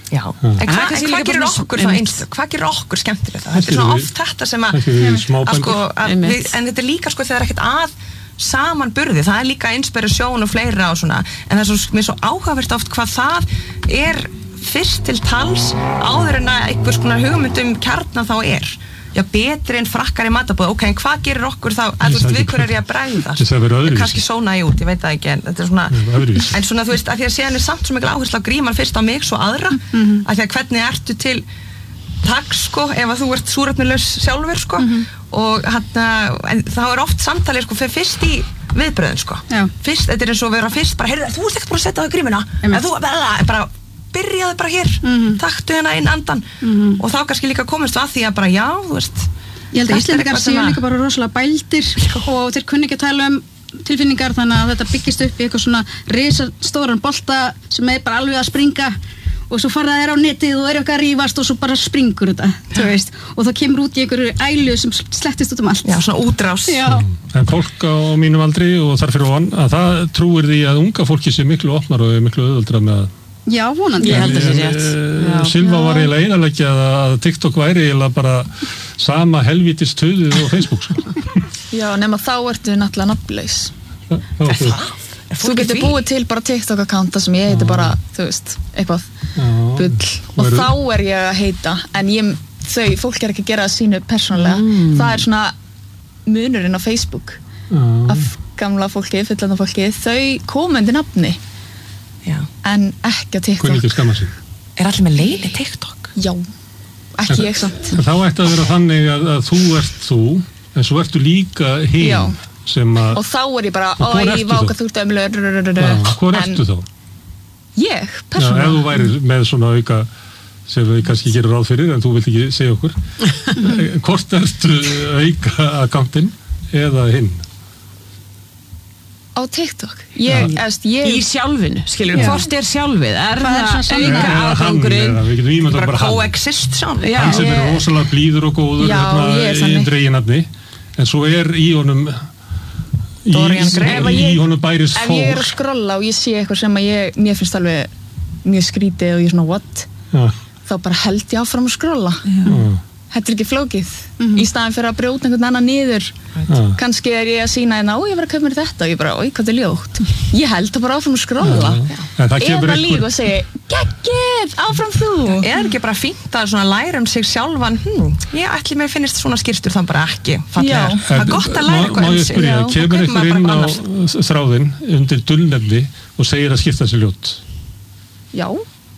Já, en hvað hva gerir okkur það einstök? Hvað gerir okkur skemmtilegt það? Þetta er svona oft þetta sem að, að sko, að við, en þetta er líka sko þegar ekkert að samanburði, það er líka inspirasjón og fleira og svona, en það er svo, mér svo áhugavert oft hvað það er fyrst til tals áður en að einhvers konar hugmyndum kjarna þá er. Já, betri en frakkar í matabóð, ok, en hvað gerir okkur þá, að þú veist, við hver er ég að bregðast? Það er kannski sóna ég út, ég veit það ekki, en þetta er svona, en svona, þú veist, að því að séðan er samt svo mikil áherslu að gríman fyrst á mig svo aðra, mm-hmm. að því að hvernig ertu til takk, sko, ef að þú ert súrefnilaus sjálfur, sko, mm-hmm. og hann, en þá er oft samtalið, sko, fyrir fyrst í viðbröðin, sko, Já. Fyrst, þetta er eins og vera fyrst, bara, heyrðu, þú ert ekkert búin að setja á grímuna, en þú, bara, byrjaði bara hér, mm-hmm. taktu hérna inn andan mm-hmm. og þá kannski líka komist að því að bara já, þú veist ég held að Íslendingar séu líka bara rosalega bældir og þeir kunni ekki að tala um tilfinningar þannig að þetta byggist upp í eitthvað svona risastóran bolta sem er bara alveg að springa og svo fara þeir á netið og eru eitthvað að rífast og svo bara springur þetta, þú veist og það kemur út í einhverju ælu sem slettist út um allt. Já, svona útrás. Já. En fólk á mínum aldri og þar fyrir von að það trúir því að unga fólki sé miklu opnar og miklu auðveldra með að Já, vonandi. Ég held að það sé rétt. Silva var eiginlega einaleggja að TikTok væri eiginlega bara sama helvítis töðið á Facebook, sko. Já, nema þá ertu náttúrulega nafnlaus. Er það? Þú getur búið til bara TikTok-akkánta sem ég heiti bara, þú veist, eitthvað bull. Og þá er ég að heita, en ég, þau, fólk er ekki að gera það sínu persónulega. Mm. Það er svona munurinn á Facebook. Mm. Af gamla fólki, fullanda fólki, þau koma undir nafni. Já. En ekki á TikTok. Hvernig ekki skamma sig? Er allir með leini TikTok? Já, ekki ég samt. Þá ætti að vera þannig að, að þú ert þú, en svo ertu líka hinn sem að... Og þá er ég bara, oi, váka þú ert ömlur. Hvor ertu þá? Ég, persónulega. Já, ef þú væri með svona auka, sem við kannski gerum ráð fyrir, en þú vilt ekki segja okkur. Hvort ertu auka akkantinn eða hinn? Á TikTok ég, ja. eðst, ég... Í sjálfinu, skilur, hvort er sjálfið? Er það, það auka aðgangurinn? Við getum ímyndað bara coexist sjálf. Hann sem er rosalega blíður og góður Já, hérna, í dreginafni, en svo er í honum í, í honum bæris fólk. Ef ég er að skrolla og ég sé eitthvað sem að ég, mér finnst alveg mjög skrítið og ég er svona what? Já. Þá bara held ég áfram að skrolla. Já. Þetta er ekki flókið. Mm-hmm. Í staðan fyrir að brjóta einhvern annan niður. Ah. Kannski er ég að sína hérna, ó ég var að kaupa mér þetta og ég bara, oi hvað er ljótt. Ég held það bara áfram að skrolla. Ja. Eða líka og segja, geggið, áfram þú. Eða ekki bara fínt að svona læra um sig sjálfan, hm, ég ætli mér finnist svona skýrstur þann bara ekki. Fallegar. Það er gott að læra eitthvað um sig. Má ég spyrja, kemur einhver inn á þráðinn undir dulnefni og segir að skipta sér ljótt? Já.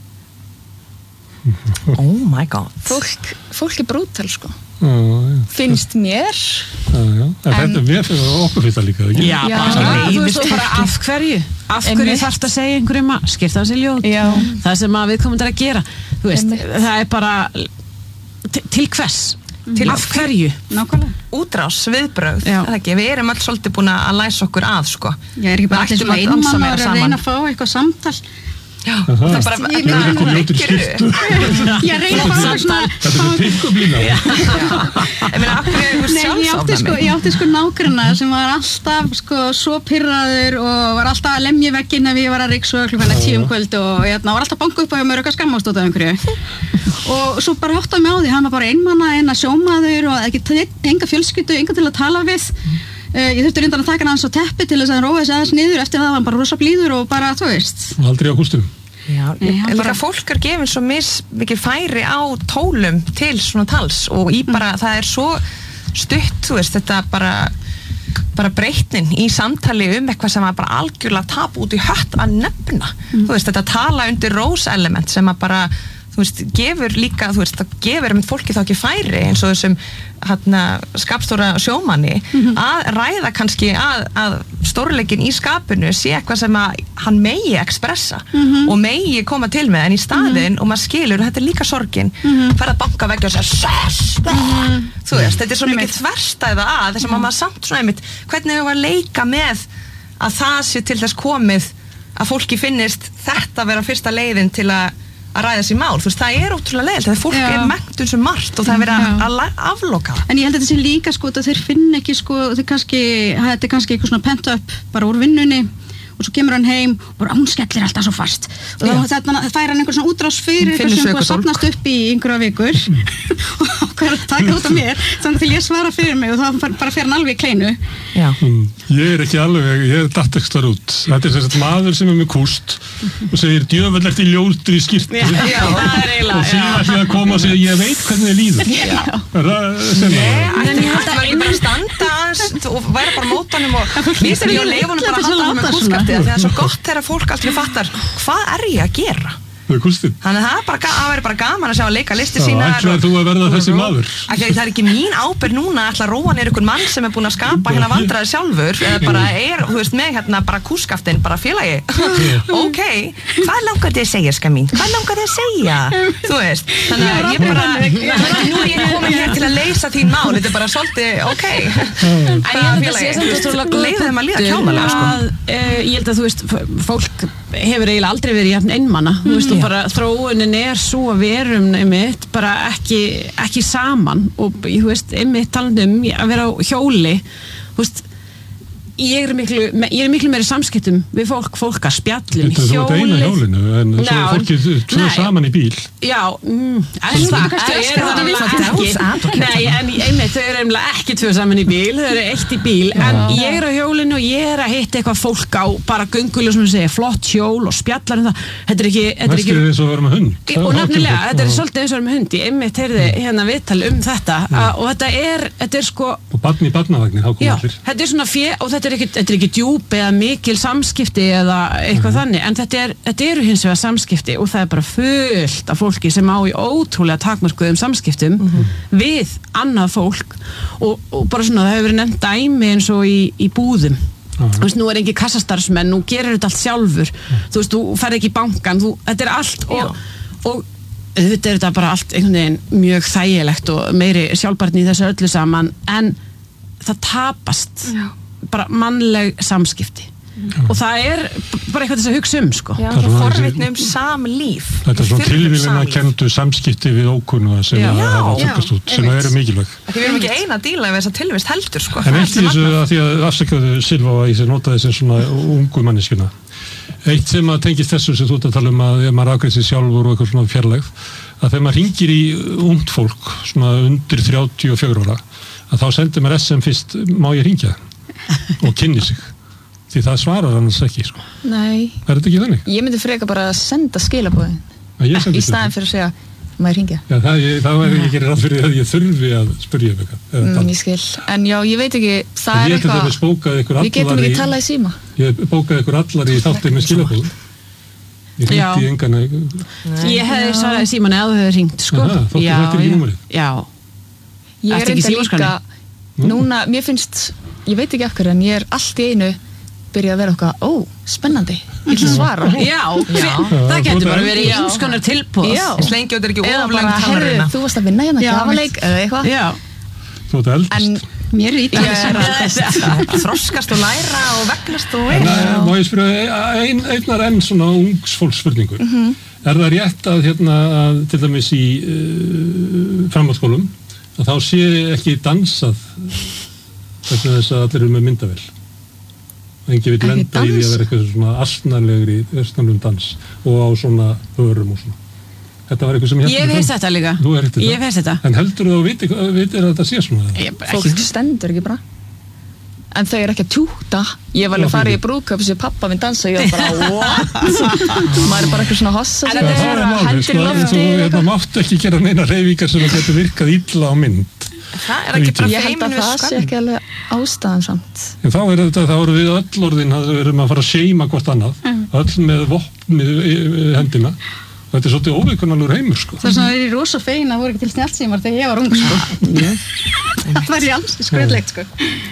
Oh my god. Fólk, fólk er brútal sko. Já, já. Finnst mér. Já, já. En þetta mér fyrir okkur fyrir það líka, ekki? Já, já bara, þú veist bara af hverju. Af hverju þarft að segja einhverjum að skipta sér ljót. Já. Það sem að við komum til að gera. Þú veist, Einmitt. Það er bara til hvers? Til af hverju? Nákvæmlega. Útrás, viðbrögð. Það ekki, við erum alls svolítið búin að læsa okkur að sko. Ég er ekki bara allir svona einmann að reyna að fá eitthvað samtal. Já, það er bara ég er eitthvað ljótur skiptu ég reyna að fá svona þetta er pikkublína ég meina, af hverju er eitthvað sjálfsofnæmi ég átti sko nágranna sem var alltaf sko svo pirraður og var alltaf að lemja vegginn ef ég var að ryksu klukkan tíu um kvöld og hérna var alltaf banku upp á hjá mér eitthvað skammast út af einhverju og svo bara áttaði mig á því hann var bara einmanna eina sjómaður og ekki enga fjölskyldu, enga til að tala við Uh, ég þurfti reyndan að taka hann aðeins á teppi til þess að hann róa þessi aðeins niður eftir það var hann bara rosa blíður og bara, þú veist aldrei á hústum Já, Nei, en líka fólk er gefin svo mis mikið færi á tólum til svona tals og í bara, mm. það er svo stutt, þú veist, þetta bara bara breytnin í samtali um eitthvað sem var bara algjörlega tap út í hött að nefna, mm. þú veist, þetta tala undir rós-element sem að bara þú veist, gefur líka, þú veist, það gefur með fólki þá ekki færi eins og þessum hérna, skapstóra sjómanni mm-hmm. að ræða kannski að, að stórleikin í skapinu sé eitthvað sem að hann megi expressa mm-hmm. og megi koma til með en í staðinn mm-hmm. og maður skilur, þetta er líka sorgin mm-hmm. fara að banka veggi og segja mm-hmm. þú veist, þetta er svo mikið þverstæða að þess að mm-hmm. maður samt svona einmitt hvernig við varum að leika með að það sé til þess komið að fólki finnist þetta vera fyrsta leiðin til að að ræða sér mál, þú veist, það er ótrúlega leiðilegt þegar fólk Já. Er menntun sem margt og það er verið að, að afloka það. En ég held að þetta sé líka sko að þeir finna ekki sko, þeir kannski, þetta er kannski eitthvað svona pent up bara úr vinnunni og svo kemur hann heim og bara, hún skellir alltaf svo fast og þá þetta fær hann einhver svona útrás fyrir eitthvað sem búið að safnast upp í einhverja vikur og hvað er að taka út af mér þannig til ég svara fyrir mig og þá bara fer hann alveg í kleinu. mm, Ég er ekki alveg, ég er dattekstar út þetta er þess að maður sem er með kúst og segir djöfull eftir ljótri skyrtu og síðan ætla að koma og segja ég veit hvernig þið líður en ég held að einhver standa og væri bara mótanum og vísir ég og leifunum bara að halda með kústskapti það er svo gott þegar fólk alltaf fattar hvað er ég að gera þannig að það er bara, að vera bara gaman að sjá að leika listi sína ætlaði þú að verða þessi maður það er ekki mín ábyrgð núna að ætla að róa nýr ykkur mann sem er búin að skapa hérna vandræði sjálfur eða bara er, þú veist, með hérna bara kúskaftin bara félagi ok, hvað langar þið að segja ska mín hvað langar þið að segja, þú veist þannig að ég bara, nú er ég komin hér til að leysa þín mál, þetta er bara svolítið ok, leiðu þeim að líða kjámalega ég held að, þú veist, fólk hefur eiginlega aldrei verið jafn einmana þú veist, og bara þróunin er svo að við erum einmitt bara ekki, ekki saman og þú veist, einmitt talandi um að vera á hjóli þú veist, ég er miklu, ég er miklu meiri samskiptum við fólk, fólk að spjallum hjóli. Þú ert eina hjólinu en svo er fólkið tvö saman í bíl. Já, mm, en það er ekki, nei, en einmitt þau eru einmitt ekki tvö saman í bíl, þau eru eitt í bíl, en ég er á hjólinu og ég er að hitta eitthvað fólk á bara göngulega sem við segja, flott hjól og spjallar um það, þetta er ekki, þetta er ekki. Mest er eins og að vera með hund. Og nefnilega, þetta er svolítið eins og að vera með hund, ég einmitt heyrði hérna viðtal um þetta og þetta er, þetta er sko. Og barn í barnavagni, þá kom allir. Þetta er svona fjö og þetta er ekki, þetta er ekki djúp eða mikil samskipti eða eitthvað mm. þannig, en þetta, er, þetta eru hins vegar samskipti og það er bara fullt af fólki sem á í ótrúlega takmörkuðum samskiptum mm-hmm. við annað fólk og, og bara svona það hefur verið nefnt dæmi eins og í, í búðum mm. þú veist, nú er engin kassastarfsmenn, nú gerir þetta allt sjálfur mm. þú veist, þú ferð ekki í bankan þú, þetta er allt og, og þetta er þetta bara allt einhvern veginn mjög þægilegt og meiri sjálfbarni í þessu öllu saman, en það tapast Já. Bara mannleg samskipti Já. Og það er bara eitthvað þess að hugsa um sko. Já, það er forvitni um samlíf þetta er svona tilvílina að kendu samskipti við ókunnuga sem Já. Að hafa þokkast út sem eru mikilvæg við erum ekki eina að díla við þessa tilvist heldur sko. En eitt í þessu að því að afsakaðu Silva og ég sem notaði sem svona ungu manneskjuna eitt sem að tengist þessu sem þú ert að tala um að maður afgreiðir sig sjálfur og eitthvað svona fjarlægð að þegar maður hringir í ungt fólk svona undir þrjátíu og fjögur ára að þá sendir maður S M fyrst má ég hringja og kynni sig því það svarar annars ekki sko. Nei. Er þetta ekki þannig? Ég myndi freka bara að senda skilabóðin í staðin fyrir að segja maður hringja. Já, það, ég, það er ekki ráð fyrir að ég þurfi að spyrja um eitthvað. Mm, ég skil, en já, ég veit ekki það er eitthvað, við getum ekki talað í síma. Ég bókaði ykkur allar í þáttir með skilabóðin. Ég hringdi engana. Ég hefði svarað í síman eða þú hefði hringt sko. Aha, þóttu þetta ekki númerið? Já. Ég er enda líka, núna, mér finnst ég veit ekki af hverju en ég er allt í einu byrja að vera okkar, ó, spennandi ég vil svara. Já, já. Það getur bara verið í eins konar tilboð slengi og þetta er ekki oflengt talarina þú varst að vinna hérna gjafaleik eða eitthvað þú ert eldast en mér er ítla að þroskast og læra og vegnast og en má ég spyrja ein, einnar enn svona ungsfólksspurningu mm-hmm. er það rétt að hérna að, til dæmis í uh, framhaldsskólum að þá sé ekki dansað vegna þess að allir eru með myndavél og engi vil lenda í því að vera eitthvað svona asnarlegri östnarlegum dans og á svona hörum og svona þetta var eitthvað sem ég veist þetta líka ég veist þetta en heldur þú að viti, viti að þetta sé svona fólk stendur ekki bara en þau eru ekki að tjúta ég var alveg að fara í brúðkaup sem pappa minn dansa og ég var bara what maður er bara eitthvað svona hossa það er hendur í lofti þú mátt ekki gera neina hreyfingar sem getur virkað illa á mynd það er ekki bara ég held að það sé ekki alveg ástæðan samt en þá er þetta, þá eru við öll orðin að við erum að fara að seima hvort annað mm. öll með vopn með hendina og þetta er svolítið óviðkunnalegur heimur sko. það er svona verið rosa fein að voru ekki til snjallsímar þegar ég var ung sko. það var ég alls skröðlegt sko.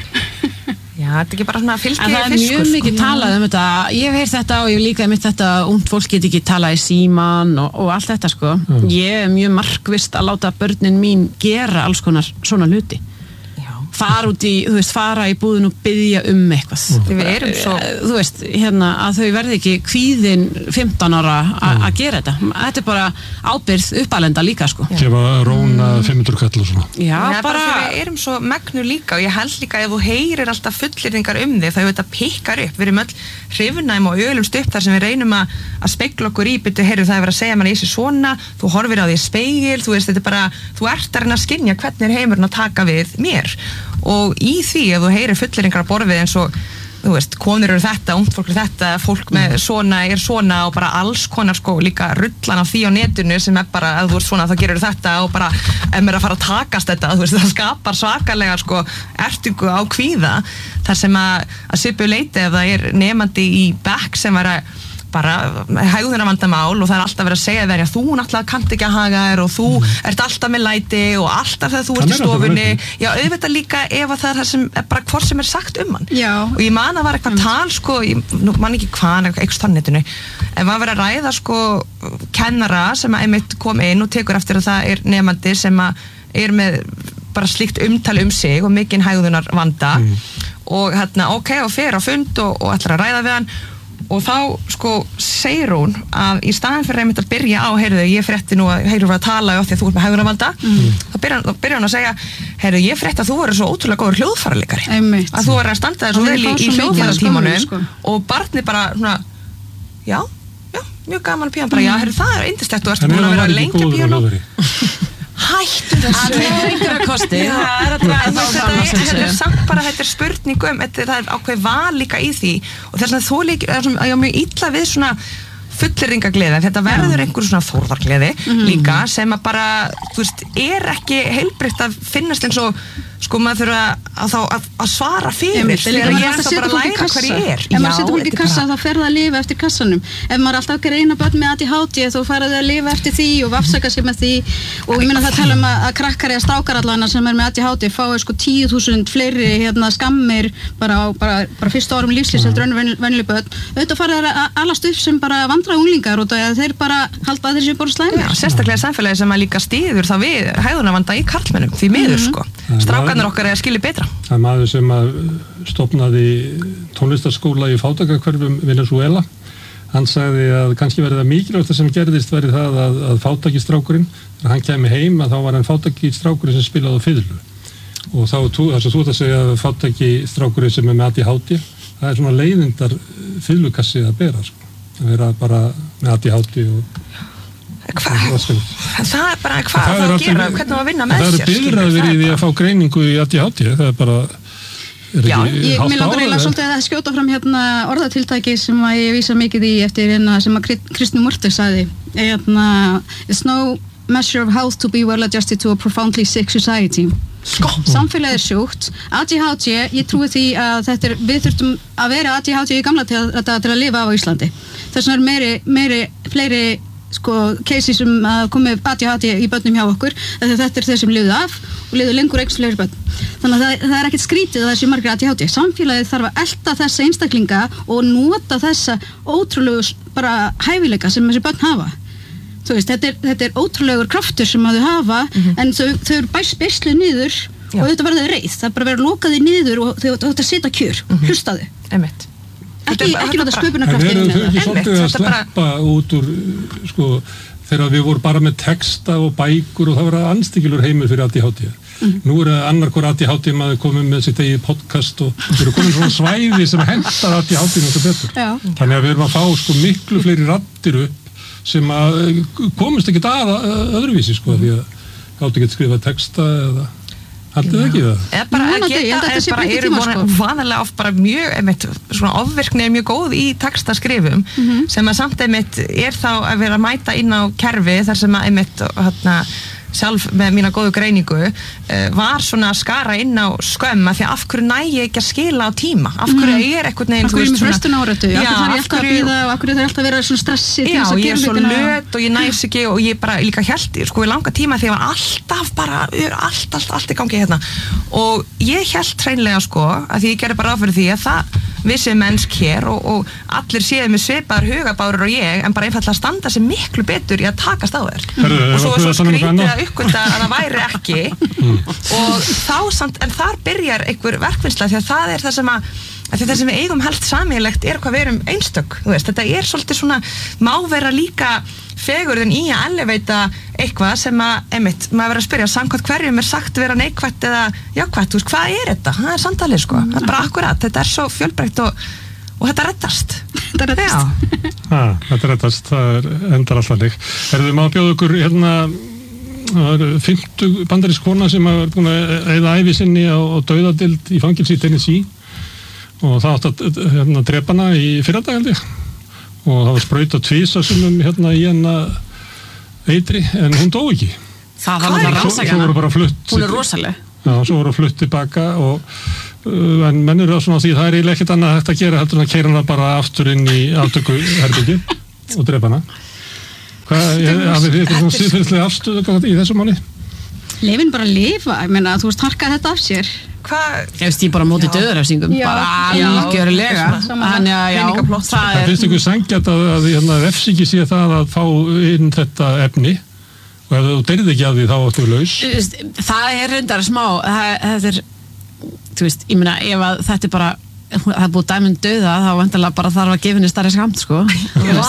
Já, þetta er ekki bara svona fylgið fiskur. En það er mjög sko. Mikið talað um þetta. Ég hef heyrt þetta og ég hef líka mitt þetta ungt fólk get ekki talað í síman og, og allt þetta sko. Mm. Ég er mjög markvisst að láta börnin mín gera alls konar svona hluti. Já. fara út í, þú veist, fara í búðin og biðja um eitthvað. Því við erum svo... Þú veist, hérna, að þau verði ekki kvíðin fimmtán ára að gera þetta. Þetta er bara ábyrgð uppalenda líka, sko. Gefa róna fimm hundruð kall og svona. Já, bara... bara... Við erum svo megnu líka og ég held líka ef þú heyrir alltaf fullyrðingar um þig, þá hefur þetta pikkar upp. Við erum öll hrifnæm og ölumst upp þar sem við reynum að, að spegla okkur í, byrju, heyrðu, það er verið að segja mann í sig svona, þú horfir á því spegil, þú veist, þetta er bara, þú ert að reyna að skynja hvernig er heimurinn að taka við mér. Og í því, ef þú heyrir fullyrðingar að borfið eins og, þú veist, konur eru þetta, ungt fólk eru þetta, fólk með svona er svona og bara alls konar sko líka rullan af því á netinu sem er bara, að þú ert svona þá gerir þetta og bara, ef mér er að fara að takast þetta, þú veist, það skapar svakalega sko ertingu á kvíða, þar sem að, að svipu leiti ef það er nemandi í bekk sem er að bara hegðunarvandamál og það er alltaf verið að segja þér að þú náttúrulega kannt ekki að haga þér og þú mm. ert alltaf með læti og alltaf þegar þú ert í stofunni já, auðvitað líka ef að það er það sem er bara hvort sem er sagt um hann já. Og ég man að var eitthvað mm. tal sko, ég nú man ekki hvað, eitthvað stannetinu en maður verið að ræða sko kennara sem að einmitt kom inn og tekur eftir að það er nemandi sem að er með bara slíkt umtali um sig og mikinn hegðunarvanda mm. og hérna ok og fer á fund og, og ætlar að ræða við hann og þá sko segir hún að í staðin fyrir einmitt að byrja á heyrðu ég frétti nú að heyrðu var að tala á því að þú ert með hegðunarvanda mm. þá byrjar byrja hún að segja heyrðu ég frétti að þú verður svo ótrúlega góður hljóðfæraleikari Einmitt. Að þú verður að standa þér svo vel í, í hljóðfæratímanum sko. Og barni bara svona já, já, mjög gaman að píana bara mm. já, heyrðu það er yndislegt og ertu búin að vera lengi að píana hættu þessu það er einhverja kosti þetta er samt bara þetta er spurningum það er ákveð val líka í því og þess að þú líka ég á mjög illa við svona fullyrðingagleði þetta verður einhver svona þórðargleði mm-hmm. líka sem að bara þú veist er ekki heilbrigt að finnast eins og sko maður þurfa að, að, að, að svara fyrir þegar ég er þá bara að læra hver ég er ef maður setur fólk í kassa bara... þá fer það að lifa eftir kassanum ef maður er alltaf að reyna börn með A D H D þá fara þau að lifa eftir því og afsaka sig með því og ég minna það tala um að, að krakkar eða strákar allan sem er með A D H D fái sko tíu þúsund fleiri hérna, skammir bara á bara, bara fyrsta árum lífsins heldur önnu venjuleg börn auðvitað fara þær að alast upp sem bara vandra unglingar og þeir bara halda að þeir séu bara slæmir Já, sérstaklega samfélagi sem að líka styður þá við hegðunarvanda í karlmennum því miður mm-hmm. sko strákarnir okkar er að skilja betra Það er maður sem að stofnaði tónlistarskóla í fátækrahverfum Venezuela hann sagði að kannski verið það mikilvægt sem gerðist verið það að, að fátækistrákurinn þegar hann kemi heim að þá var hann fátækistrákurinn sem spilaði á fiðlu og þá þess að þú ert að segja að fátækistrákurinn sem er með A D H D það er svona leiðindar fiðlukassi að bera sko. að vera bara með A D H D og Hvað? Það er bara hvað það að gera, hvernig það að vinna með sér. Það eru byrðraður í því að fá greiningu í A D H D, það er bara, er Já, ekki ég, mér langar eiginlega svolítið að skjóta fram hérna orðatiltæki sem að ég vísa mikið í eftir hérna sem að Kristný Murti sagði, hérna, it's no measure of health to be well adjusted to a profoundly sick society. Sko, samfélagið er sjúkt, A D H D, ég trúi því að þetta er, við þurftum að vera A D H D í gamla til að, til að lifa á Íslandi. Þess vegna er meiri, meiri, fleiri sko keisi sem að komið A D H D í börnum hjá okkur þetta er þeir sem lifðu af og lifðu lengur ekki fleiri börn þannig að það, það er ekkert skrítið að þessi margir A D H D samfélagið þarf að elta þessa einstaklinga og nota þessa ótrúlegu bara hæfileika sem þessi börn hafa þú veist, þetta er, þetta er ótrúlegur kraftur sem að þau hafa mm-hmm. en þau, þau eru bæst beisluð niður Já. Og þetta verður reið, það er bara verið að loka því niður og þau ættu að sitja kjör mm-hmm. hlustaðu Einmitt. ekki, ekki náttúrulega sköpunarkraftin en við erum þau svolítið að sleppa út úr sko, þegar við vorum bara með texta og bækur og það var anstíkilur heimur fyrir A D H D mm. nú er annar hver A D H D maður komið með sitt eigið podcast og við erum komin svona svæði sem hentar A D H D náttúrulega betur Já. Þannig að við erum að fá sko, miklu fleiri raddir upp sem að komist ekkert að öðruvísi sko, því að gátt ekki að skrifa texta eða Haldið ekki það? Eða bara að geta, eða bara eru sko. Vanalega oft bara mjög, einmitt, svona ofvirkni er mjög góð í textaskrifum mm-hmm. sem að samt einmitt er þá að vera að mæta inn á kerfi þar sem að einmitt, hérna, sjálf með mína góðu greiningu uh, var svona að skara inn á skömm að því að af hverju næ ég ekki að skila á tíma af hverju mm. er eitthvað neginn af hverju er mér frestun árættu af hverju þarf ég alltaf að býða og af hverju þarf ég alltaf að vera svona stressi já, ég er svo löt og ég næs ekki og ég bara líka held sko í langa tíma því að ég var alltaf bara allt, allt, allt í gangi hérna og ég held hreinlega sko að því ég gerði bara ráð fyrir því að það við séum mennsk hér og, og allir séu með svipaðar hugabárur og ég en bara einfallega standa sig miklu betur í að takast á þér og svo er svo skrítið að uppgöta að það væri ekki mm. og þá samt, en þar byrjar einhver verkvinnsla því að það er það sem að, að það sem við eigum held sameiginlegt er hvað við erum einstök, þú veist, þetta er svolítið svona, má vera líka fegurðin í að elleveita eitthvað sem að, einmitt, maður verður að spyrja samkvæmt hverjum er sagt vera neikvætt eða jákvætt, þú veist, hvað er þetta? Það er samtalið, sko, það er bara akkurat, þetta er svo fjölbreytt og, og þetta reddast. Þetta reddast. ah, þetta reddast, það er endar alltaf leik. Herðu, maður bjóð ykkur hérna, það er fimmtu bandarísk kona sem er búin að eyða ævi sinni á, á dauðadild í fangilsi í Tennessee og það átt að hérna, drepa hana í fyrradag held ég og það var sprautað tvisvarsinnum hérna í hana eitri en hún dó ekki. Það var náttúrulega rannsakana. Hún er rosaleg. Já, svo voru flutt tilbaka og uh, en menn eru svona því það er eiginlega ekkert annað hægt að gera heldur en að keyra hana bara aftur inn í aftökuherbergi og drepa hana. Hvað, hafið þið eitthvað svona siðferðislega afstöðu í þessu máli? Lefin bara að lifa, ég meina þú veist harka þetta af sér. Hvað? Ég veist ég bara móti döðurafsingum, bara algjörlega. Þannig að já, það er... Það finnst ykkur sanngjarnt að, að, að refsingi sé það að fá inn þetta efni og ef þú deyrið ekki að því þá áttu laus. Það er reyndar smá, það er, þú veist, ég meina ef að þetta er bara, það er búið dæmund döða þá vantilega bara þarf að gefa henni stærri skamt, sko.